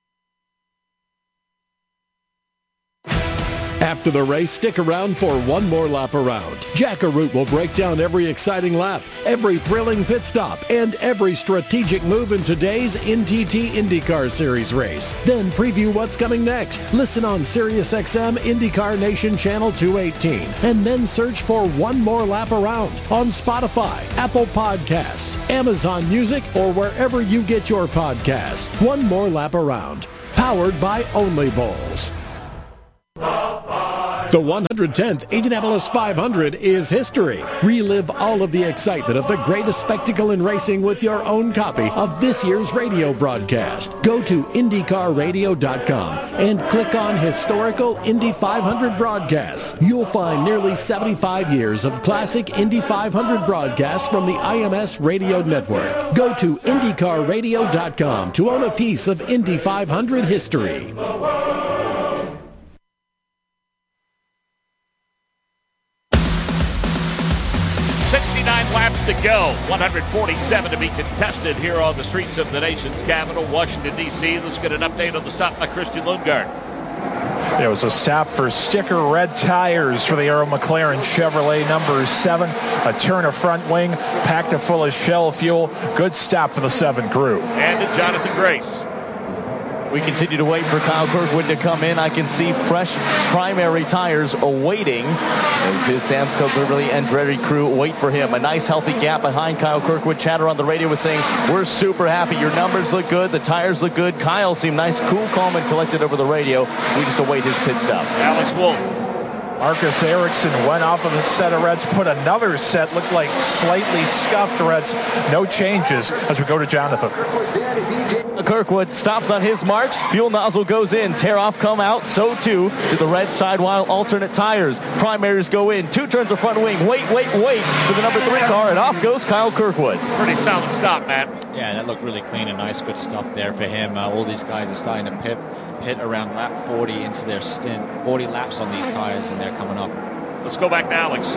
After the race, stick around for one more lap around. Jack Arute will break down every exciting lap, every thrilling pit stop, and every strategic move in today's N T T IndyCar Series race. Then preview what's coming next. Listen on SiriusXM IndyCar Nation Channel two eighteen, and then search for One More Lap Around on Spotify, Apple Podcasts, Amazon Music, or wherever you get your podcasts. One More Lap Around, powered by Only Bulls. The one hundred tenth Indianapolis five hundred is history. Relive all of the excitement of the greatest spectacle in racing with your own copy of this year's radio broadcast. Go to Indy Car Radio dot com and click on Historical Indy five hundred Broadcasts. You'll find nearly seventy-five years of classic Indy five hundred broadcasts from the I M S Radio Network. Go to Indy Car Radio dot com to own a piece of Indy five hundred history. sixty-nine laps to go, one hundred forty-seven to be contested here on the streets of the nation's capital, Washington, D C Let's get an update on the stop by Christian Lundgaard. It was a stop for sticker red tires for the Arrow McLaren Chevrolet number seven. A turn of front wing, packed it full of shell fuel. Good stop for the seven crew. And to Jonathan Grace. We continue to wait for Kyle Kirkwood to come in. I can see fresh primary tires awaiting as his Sam's Club Liberty and Andretti crew wait for him. A nice healthy gap behind Kyle Kirkwood. Chatter on the radio was saying, we're super happy. Your numbers look good. The tires look good. Kyle seemed nice, cool, calm, and collected over the radio. We just await his pit stop. Alex Wolff. Marcus Ericsson went off of a set of reds, put another set, looked like slightly scuffed reds. No changes as we go to Jonathan. Kirkwood stops on his marks. Fuel nozzle goes in. Tear off, come out. So too to the red sidewall alternate tires. Primaries go in. Two turns of front wing. Wait, wait, wait for the number three car. And off goes Kyle Kirkwood. Pretty solid stop, Matt. Yeah, that looked really clean. A nice, good stop there for him. Uh, all these guys are starting to pit, pit around lap forty into their stint. forty laps on these tires, and they're coming up. Let's go back to Alex.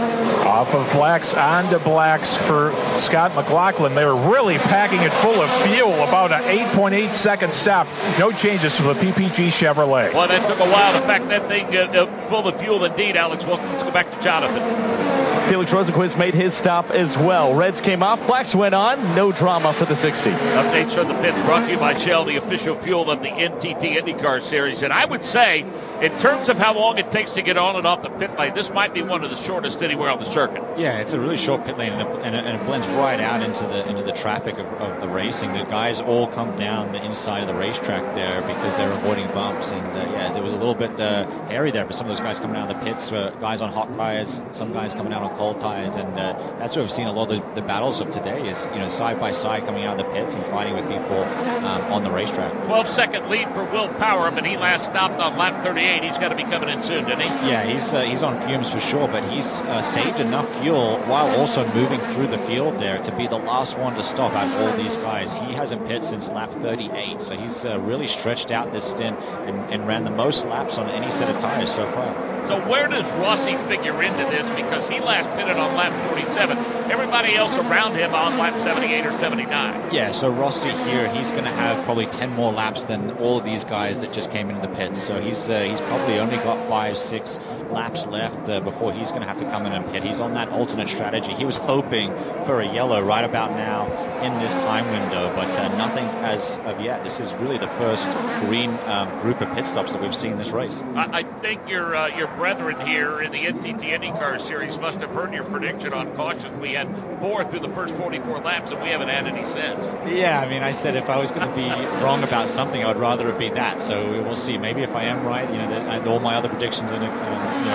Off of blacks onto blacks for Scott McLaughlin. They were really packing it full of fuel. About an eight point eight second stop. No changes for the P P G Chevrolet. Well, that took a while to pack that thing uh, full of fuel indeed, Alex. Well, let's go back to Jonathan. Felix Rosenquist made his stop as well. Reds came off, blacks went on. No drama for the sixty. Updates from the pits brought to you by Shell, the official fuel of the N T T IndyCar Series. And I would say, in terms of how long it takes to get on and off the pit lane, this might be one of the shortest anywhere on the circuit. Yeah, it's a really short pit lane, and it, and it, and it blends right out into the into the traffic of, of the racing. The guys all come down the inside of the racetrack there because they're avoiding bumps. And uh, yeah, it was a little bit uh, hairy there for some of those guys coming out of the pits. Uh, guys on hot tires, some guys coming out on cold tires, and uh, that's where we've seen a lot of the, the battles of today. Is you know side by side coming out of the pits and fighting with people um, on the racetrack. twelve second lead for Will Power, but he last stopped on lap thirty-eight. He's got to be coming in soon, didn't he? Yeah, he's uh, he's on fumes for sure, but he's uh, saved enough fuel while also moving through the field there to be the last one to stop out of all these guys. He hasn't pit since lap thirty-eight, so he's uh, really stretched out this stint and, and ran the most laps on any set of tires so far. So where does Rossi figure into this? Because he last pitted on lap forty-seven. Everybody else around him on lap seventy-eight or seventy-nine. Yeah, so Rossi here, he's going to have probably ten more laps than all of these guys that just came into the pits. So he's uh, he's probably only got five, six laps left uh, before he's going to have to come in and pit. He's on that alternate strategy. He was hoping for a yellow right about now in this time window, but uh, nothing as of yet. This is really the first green um, group of pit stops that we've seen in this race. I, I think your uh, your brethren here in the N T T IndyCar Series must have heard your prediction on cautions. We had four through the first forty-four laps, and we haven't had any since. Yeah, I mean, I said if I was going to be wrong about something, I would rather it be that. So we'll see. Maybe if I am right, you know, that, and all my other predictions in, uh, you know, turn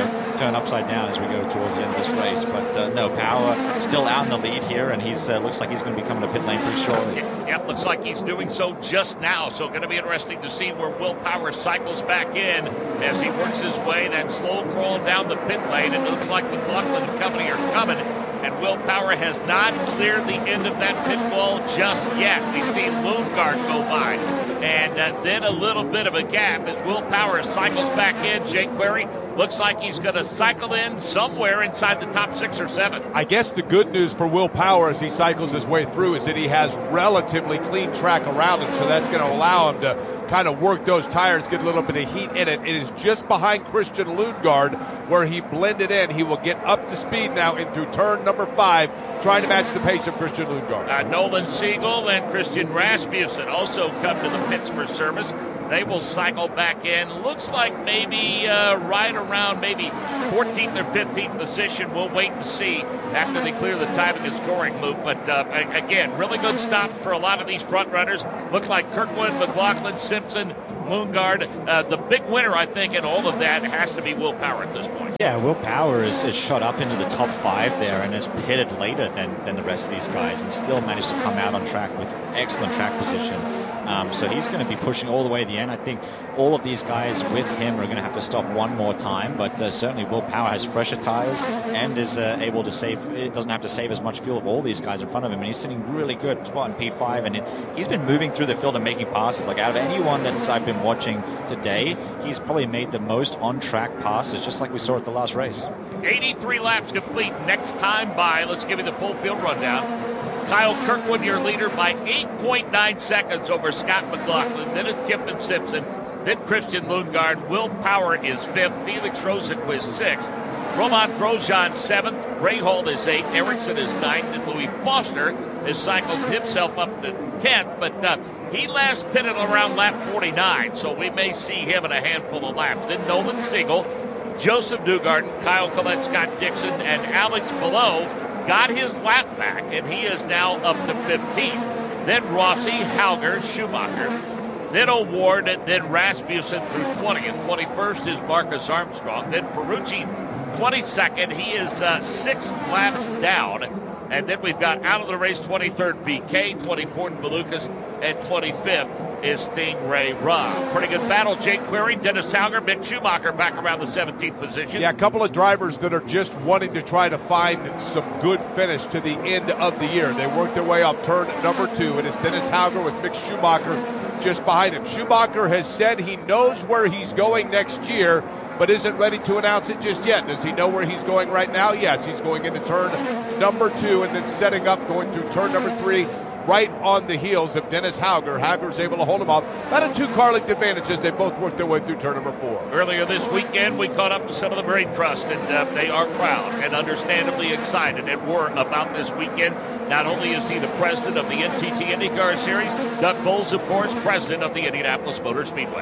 turn upside down as we go towards the end of this race. But uh, no, Power still out in the lead here, and he's uh, looks like he's going to be coming to pit lane pretty shortly. Yep, looks like he's doing so just now. So going to be interesting to see where Will Power cycles back in as he works his way, that slow crawl down the pit lane. It looks like McLaughlin and company are coming. And Will Power has not cleared the end of that pit wall just yet. We've seen Lundgaard go by. And uh, then a little bit of a gap as Will Power cycles back in. Jake Query looks like he's going to cycle in somewhere inside the top six or seven. I guess the good news for Will Power as he cycles his way through is that he has relatively clean track around him, so that's going to allow him to kind of work those tires, get a little bit of heat in it. It is just behind Christian Lundgaard where he blended in. He will get up to speed now in through turn number five, trying to match the pace of Christian Lundgaard. Uh, Nolan Siegel and Christian Rasmussen also come to the pits for service. They will cycle back in. Looks like maybe uh, right around maybe fourteenth or fifteenth position. We'll wait and see after they clear the timing and scoring loop. But uh, again, really good stop for a lot of these front runners. Look like Kirkwood, McLaughlin, Simpson, Lundgaard. Uh, the big winner, I think, in all of that has to be Will Power at this point. Yeah, Will Power is, is shot up into the top five there and is pitted later than, than the rest of these guys and still managed to come out on track with excellent track position. Um, so he's going to be pushing all the way to the end. I think all of these guys with him are going to have to stop one more time, but uh, certainly Will Power has fresher tires and is uh, able to save, it doesn't have to save as much fuel of all these guys in front of him, and he's sitting really good spot in P five, and it, he's been moving through the field and making passes. Like out of anyone that I've been watching today, he's probably made the most on-track passes, just like we saw at the last race. eighty-three laps complete. Next time by, let's give you the full field rundown. Kyle Kirkwood, your leader, by eight point nine seconds over Scott McLaughlin. Then it's Kipman Simpson. Then Christian Lundgaard. Will Power is fifth. Felix Rosenqvist sixth. Roman Grosjean seventh. Ray Hall is eighth. Ericsson is ninth. And Louis Foster has cycled himself up to tenth. But uh, he last pitted around lap forty-nine. So we may see him in a handful of laps. Then Nolan Siegel, Joseph Newgarden, Kyle Collette, Scott Dixon, and Alex Palou got his lap back, and he is now up to fifteenth. Then Rossi, Hauger, Schumacher, then O'Ward, and then Rasmussen through twentieth. twenty-first is Marcus Armstrong. Then Ferrucci, twenty-second. He is uh, six laps down. And then we've got out of the race twenty-third B K, twenty-fourth Malukas, and twenty-fifth is Stingray Robb. Pretty good battle. Jake Query, Dennis Hauger, Mick Schumacher back around the seventeenth position. Yeah, a couple of drivers that are just wanting to try to find some good finish to the end of the year. They work their way up turn number two, and it's Dennis Hauger with Mick Schumacher just behind him. Schumacher has said he knows where he's going next year, but isn't ready to announce it just yet. Does he know where he's going right now? Yes, he's going into turn number two and then setting up, going through turn number three, right on the heels of Dennis Hauger. Hauger's able to hold him off. About a two-car length advantage as they both work their way through turn number four. Earlier this weekend, we caught up with some of the Brain Trust, and uh, they are proud and understandably excited and were about this weekend. Not only is he the president of the N T T IndyCar Series, Doug Boles, of course, president of the Indianapolis Motor Speedway.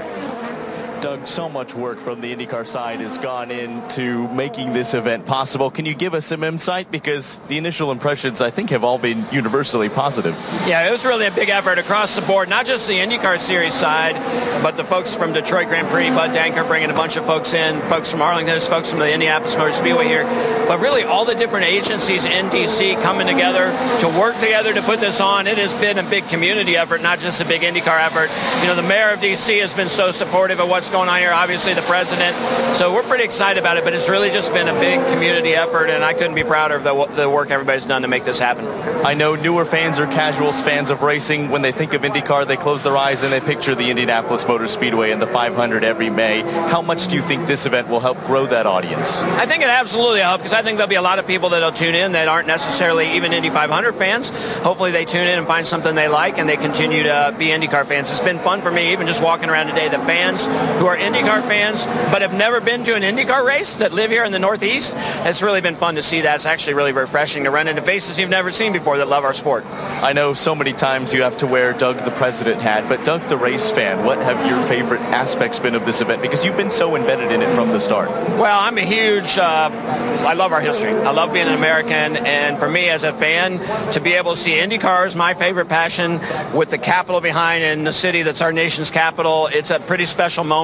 Doug, so much work from the IndyCar side has gone into making this event possible. Can you give us some insight? Because the initial impressions, I think, have all been universally positive. Yeah, it was really a big effort across the board, not just the IndyCar Series side, but the folks from Detroit Grand Prix, Bud Danker bringing a bunch of folks in, folks from Arlington, folks from the Indianapolis Motor Speedway here. But really all the different agencies in D C coming together to work together to put this on. It has been a big community effort, not just a big IndyCar effort. You know, the mayor of D C has been so supportive of what's going on here, obviously the president. So we're pretty excited about it, but it's really just been a big community effort, and I couldn't be prouder of the, the work everybody's done to make this happen. I know newer fans or casuals fans of racing, when they think of IndyCar, they close their eyes and they picture the Indianapolis Motor Speedway and the five hundred every May. How much do you think this event will help grow that audience? I think it absolutely helps, because I think there'll be a lot of people that'll tune in that aren't necessarily even Indy five hundred fans. Hopefully they tune in and find something they like, and they continue to be IndyCar fans. It's been fun for me, even just walking around today, the fans who are IndyCar fans but have never been to an IndyCar race that live here in the Northeast. It's really been fun to see that. It's actually really refreshing to run into faces you've never seen before that love our sport. I know so many times you have to wear Doug the President hat, but Doug the race fan, what have your favorite aspects been of this event? Because you've been so embedded in it from the start. Well, I'm a huge, uh, I love our history. I love being an American, and for me as a fan, to be able to see IndyCar is my favorite passion, with the capital behind in the city that's our nation's capital. It's a pretty special moment.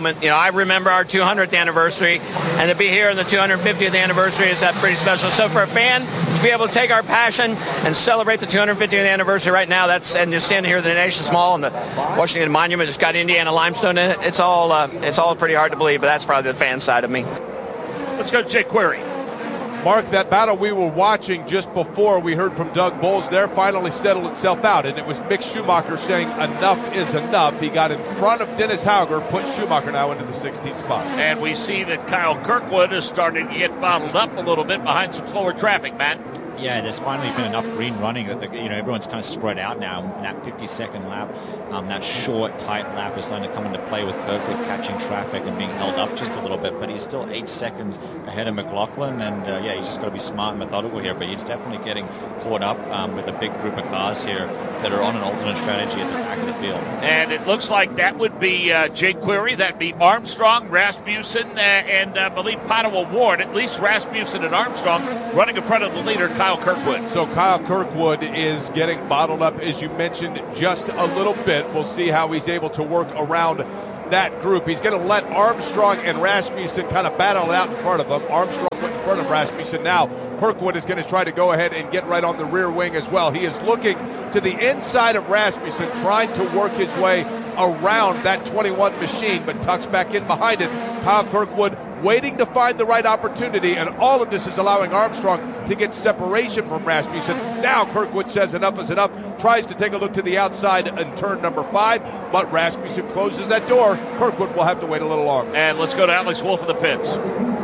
moment. You know, I remember our two hundredth anniversary, and to be here in the two hundred fiftieth anniversary is that pretty special. So for a fan to be able to take our passion and celebrate the two hundred fiftieth anniversary right now, that's and just standing here at the Nations Mall and the Washington Monument, it's got Indiana limestone in it. It's all uh, it's all pretty hard to believe, but that's probably the fan side of me. Let's go to Jake Query. Mark, that battle we were watching just before we heard from Doug Bowles there finally settled itself out, and it was Mick Schumacher saying enough is enough. He got in front of Dennis Hauger, put Schumacher now into the sixteenth spot. And we see that Kyle Kirkwood is starting to get bottled up a little bit behind some slower traffic, Matt. Yeah, there's finally been enough green running that the, you know everyone's kind of spread out now. That fifty-second lap, um, that short, tight lap is starting to come into play with Kirkwood catching traffic and being held up just a little bit. But he's still eight seconds ahead of McLaughlin, and uh, yeah, he's just got to be smart and methodical here. But he's definitely getting caught up um, with a big group of cars here that are on an alternate strategy at the back of the field. And it looks like that would be uh, Jake Query, that'd be Armstrong, Rasmussen, uh, and uh, I believe Pato O'Ward. At least Rasmussen and Armstrong running in front of the leader, Kyle Kirkwood. So Kyle Kirkwood is getting bottled up, as you mentioned, just a little bit. We'll see how he's able to work around that group. He's going to let Armstrong and Rasmussen kind of battle it out in front of him. Armstrong went in front of Rasmussen. Now Kirkwood is going to try to go ahead and get right on the rear wing as well. He is looking to the inside of Rasmussen, trying to work his way around that twenty-one machine, but tucks back in behind it. Kyle Kirkwood waiting to find the right opportunity, and all of this is allowing Armstrong to get separation from Rasmussen. Now Kirkwood says enough is enough, tries to take a look to the outside in turn number five, but Rasmussen closes that door. Kirkwood will have to wait a little longer. And let's go to Alex Wolff of the pits.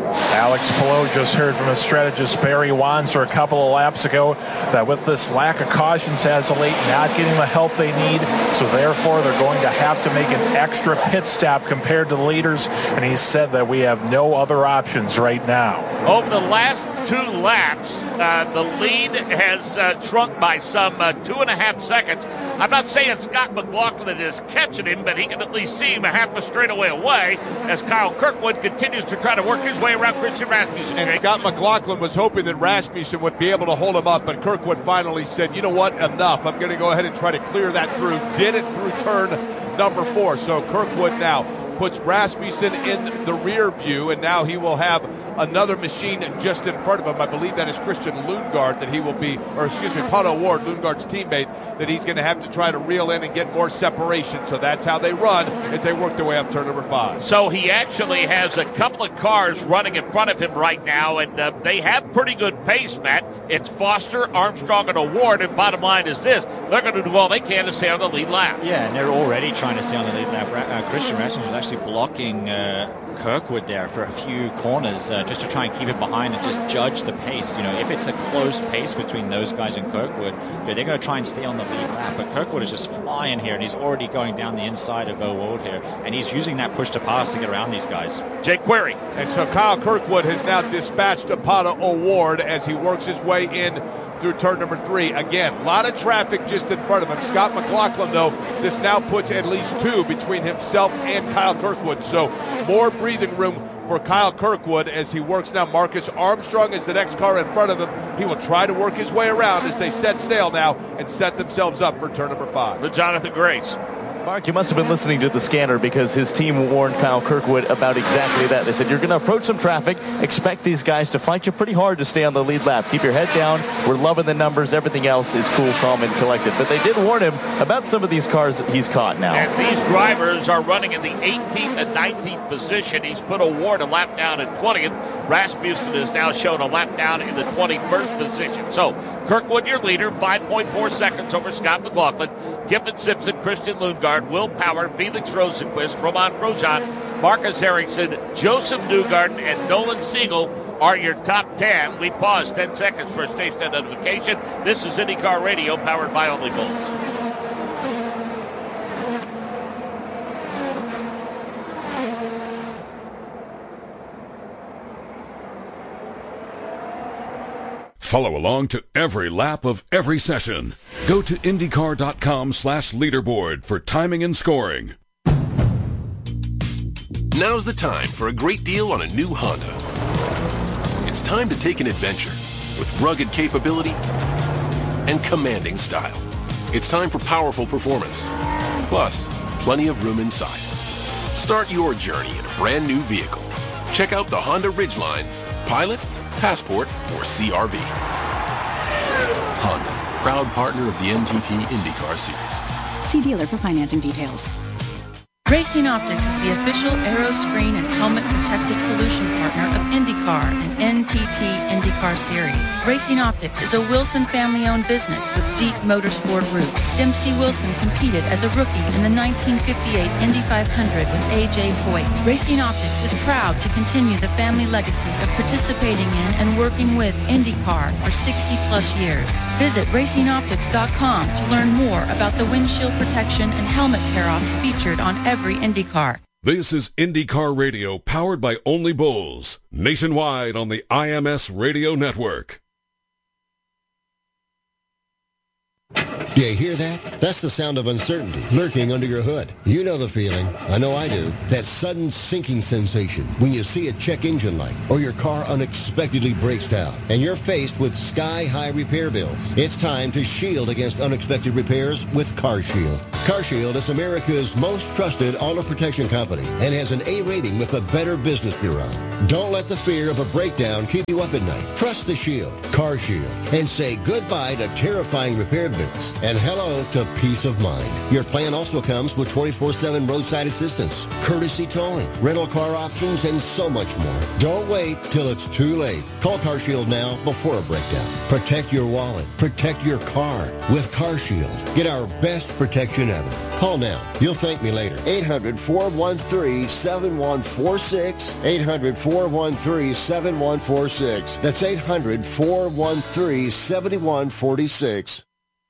Alex Palou just heard from his strategist Barry Wanzer a couple of laps ago that with this lack of cautions as of late, not getting the help they need, so therefore they're going to have to make an extra pit stop compared to the leaders, and he said that we have no other options right now. Over the last two laps, uh, the lead has uh, shrunk by some uh, two and a half seconds. I'm not saying Scott McLaughlin is catching him, but he can at least see him a half a straightaway away as Kyle Kirkwood continues to try to work his way around Christian Rasmussen. And Scott McLaughlin was hoping that Rasmussen would be able to hold him up, but Kirkwood finally said, you know what, enough. I'm going to go ahead and try to clear that through. Did it through turn number four. So Kirkwood now puts Rasmussen in the rear view, and now he will have another machine just in front of him. I believe that is Christian Lundgaard that he will be, or excuse me, Pato O'Ward, Lundgaard's teammate, that he's going to have to try to reel in and get more separation. So that's how they run as they work their way up turn number five. So he actually has a couple of cars running in front of him right now, and uh, they have pretty good pace, Matt. It's Foster, Armstrong, and O'Ward, and bottom line is this: they're going to do all they can to stay on the lead lap. Yeah, and they're already trying to stay on the lead lap. Uh, Christian Rasmussen was actually blocking uh, Kirkwood there for a few corners uh, just to try and keep it behind and just judge the pace. You know, if it's a close pace between those guys and Kirkwood, yeah, they're going to try and stay on the lead lap. But Kirkwood is just flying here, and he's already going down the inside of O'Ward here, and he's using that push to pass to get around these guys. Jake Query. And so Kyle Kirkwood has now dispatched Pato O'Ward as he works his way in through turn number three. Again, a lot of traffic just in front of him. Scott McLaughlin, though, this now puts at least two between himself and Kyle Kirkwood. So more breathing room for Kyle Kirkwood as he works now. Marcus Armstrong is the next car in front of him. He will try to work his way around as they set sail now and set themselves up for turn number five. The Jonathan Grace. Mark, you must have been listening to the scanner because his team warned Kyle Kirkwood about exactly that. They said, you're going to approach some traffic. Expect these guys to fight you pretty hard to stay on the lead lap. Keep your head down. We're loving the numbers. Everything else is cool, calm, and collected. But they did warn him about some of these cars he's caught now. And these drivers are running in the eighteenth and nineteenth position. He's put O'Ward a lap down at twentieth. Rasmussen is now shown a lap down in the twenty-first position. So Kirkwood, your leader, five point four seconds over Scott McLaughlin. Giffen Simpson, Christian Lundgaard, Will Power, Felix Rosenquist, Roman Grosjean, Marcus Ericsson, Joseph Newgarden, and Nolan Siegel are your top ten. We pause ten seconds for a station identification. This is IndyCar Radio, powered by Only Bulls. Follow along to every lap of every session. Go to IndyCar.com slash leaderboard for timing and scoring. Now's the time for a great deal on a new Honda. It's time to take an adventure with rugged capability and commanding style. It's time for powerful performance, plus plenty of room inside. Start your journey in a brand new vehicle. Check out the Honda Ridgeline, Pilot, Passport, or C R V. Honda, proud partner of the N T T IndyCar Series. See dealer for financing details. Racing Optics is the official aero screen and helmet protective solution partner of IndyCar and N T T IndyCar Series. Racing Optics is a Wilson family-owned business with deep motorsport roots. Dempsey Wilson competed as a rookie in the nineteen fifty-eight Indy five hundred with A J Foyt. Racing Optics is proud to continue the family legacy of participating in and working with IndyCar for sixty plus years. Visit racing optics dot com to learn more about the windshield protection and helmet tear-offs featured on every Every IndyCar. This is IndyCar Radio, powered by Only Bulls, nationwide on the I M S Radio Network. Do you hear that? That's the sound of uncertainty lurking under your hood. You know the feeling. I know I do. That sudden sinking sensation when you see a check engine light or your car unexpectedly breaks down and you're faced with sky-high repair bills. It's time to shield against unexpected repairs with CarShield. CarShield is America's most trusted auto protection company and has an A rating with the Better Business Bureau. Don't let the fear of a breakdown keep you up at night. Trust the Shield, CarShield, and say goodbye to terrifying repair bills and hello to peace of mind. Your plan also comes with twenty-four seven roadside assistance, courtesy towing, rental car options, and so much more. Don't wait till it's too late. Call CarShield now before a breakdown. Protect your wallet. Protect your car with CarShield. Get our best protection ever. Call now. You'll thank me later. eight hundred, four one three, seven one four six. eight hundred, four one three, seven one four six. That's eight hundred, four one three, seven one four six.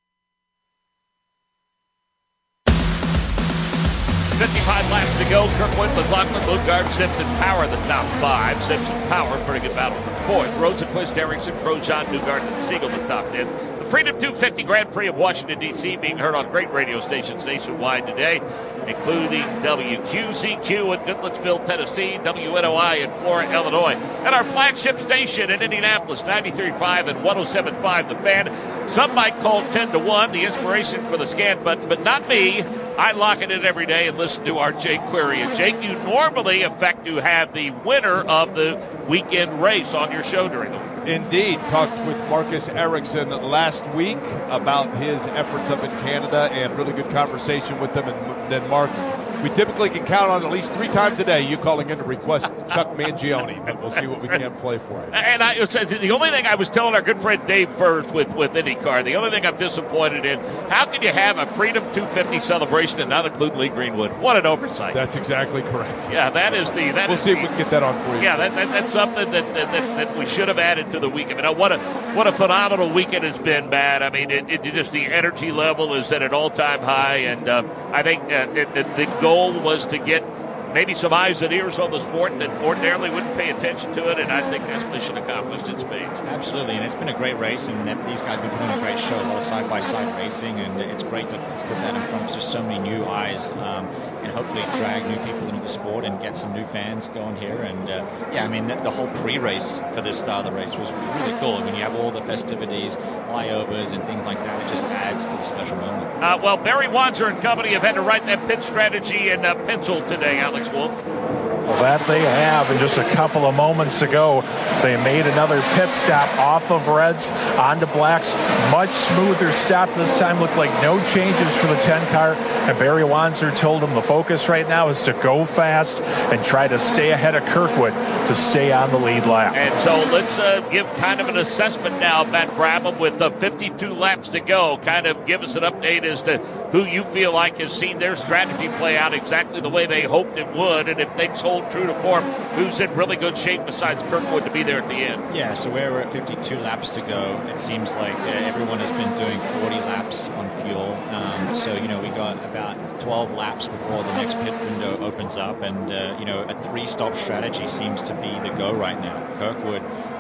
fifty-five laps to go. Kirkwood, McLaughlin, Lundgaard, Simpson, Power the top five. Simpson, Power, pretty good battle for fourth. Rosenquist, Erickson, Grosjean, Newgarden, and Siegel the top ten. The Freedom two fifty Grand Prix of Washington, D C being heard on great radio stations nationwide today, including W Q Z Q in Goodlettsville, Tennessee, W N O I in Florida, Illinois, and our flagship station in Indianapolis, ninety-three point five and one oh seven point five The Fan. Some might call ten to one the inspiration for the scan button, but not me. I lock it in every day and listen to our Jake Query. And Jake, you normally affect to have the winner of the weekend race on your show during the week. Indeed. Talked with Marcus Ericsson last week about his efforts up in Canada, and really good conversation with them. And then Mark, we typically can count on at least three times a day you calling in to request Chuck Mangione, but we'll see what we can play for you. And I, the only thing I was telling our good friend Dave First with, with IndyCar, the only thing I'm disappointed in, how can you have a Freedom two fifty celebration and not include Lee Greenwood? What an oversight. That's exactly correct. Yeah, that is the... That we'll is see the, if we can get that on for you. Yeah, that, that, that's something that, that, that, that we should have added to the weekend. I mean, what a, what a phenomenal weekend it's been, Matt. I mean, it, it, just the energy level is at an all-time high, and uh, I think uh, it, it, the goal was to get maybe some eyes and ears on the sport that ordinarily wouldn't pay attention to it, and I think that's mission accomplished in spades. Absolutely, and it's been a great race, and these guys have been putting on a great show, a lot of side-by-side racing, and it's great to put that in front of just so many new eyes, um, and hopefully drag new people into the sport and get some new fans going here. And uh, yeah, I mean, the, the whole pre-race for this start of the race was really cool. I mean, you have all the festivities, flyovers, and things like that. It just adds to the special moment. Uh, well, Barry Wanzer and company have had to write that pit strategy in uh, pencil today, Alex Wolf. Well, that they have. And just a couple of moments ago, they made another pit stop off of Reds onto Blacks. Much smoother stop this time. Looked like no changes for the ten car. And Barry Wanzer told him the focus right now is to go fast and try to stay ahead of Kirkwood to stay on the lead lap. And so let's uh, give kind of an assessment now, Matt Brabham, with the fifty-two laps to go. Kind of give us an update as to who you feel like has seen their strategy play out exactly the way they hoped it would. And if things hold true to form, who's in really good shape besides Kirkwood to be there at the end? Yeah, so we're at fifty-two laps to go. It seems like uh, everyone has been doing forty laps on fuel. Um, so, you know, we got about twelve laps before the next pit window opens up. And, uh, you know, a three-stop strategy seems to be the go right now. Kirkwood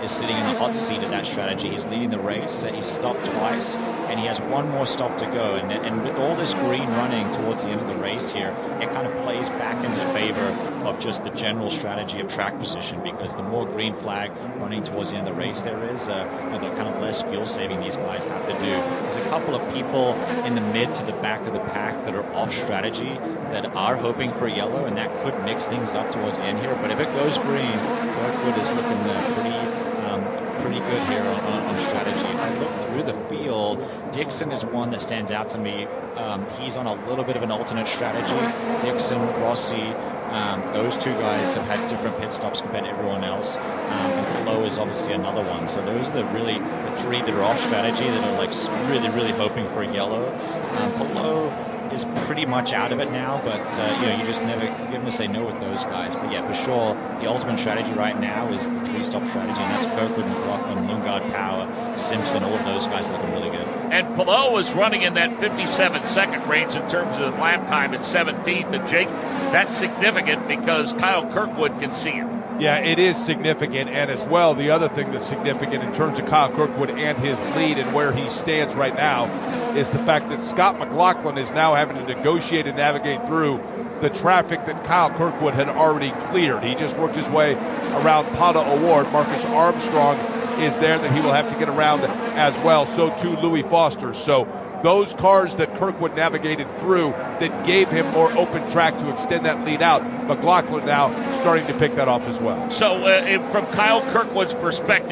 is sitting in the hot seat of that strategy. He's leading the race. He's stopped twice, and he has one more stop to go. And, and with all this green running towards the end of the race here, it kind of plays back into favor of just the general strategy of track position, because the more green flag running towards the end of the race there is, uh, you know, the kind of less fuel saving these guys have to do. There's a couple of people in the mid to the back of the pack that are off strategy that are hoping for yellow, and that could mix things up towards the end here. But if it goes green, Kirkwood is looking uh, pretty um, pretty good here on, on, on strategy. If I look through the field, Dixon is one that stands out to me. Um, he's on a little bit of an alternate strategy. Dixon, Rossi, um, those two guys have had different pit stops compared to everyone else. Um, and Below is obviously another one. So those are the really the three that are off strategy that are like really, really hoping for yellow. Um, Below is pretty much out of it now, but uh, you know, you just never you're going to say no with those guys. But yeah, for sure, the ultimate strategy right now is the three-stop strategy, and that's Kirkwood, McLaughlin, Lundgaard, Power, Simpson. All of those guys looking really good. And Palou was running in that fifty-seven second range in terms of lap time at seventeenth. And Jake, that's significant because Kyle Kirkwood can see him. Yeah, it is significant, and as well, the other thing that's significant in terms of Kyle Kirkwood and his lead and where he stands right now is the fact that Scott McLaughlin is now having to negotiate and navigate through the traffic that Kyle Kirkwood had already cleared. He just worked his way around Pada Award. Marcus Armstrong is there that he will have to get around as well. So too Louis Foster. So those cars that Kirkwood navigated through that gave him more open track to extend that lead out, McLaughlin now starting to pick that off as well. So uh, if, from Kyle Kirkwood's perspective,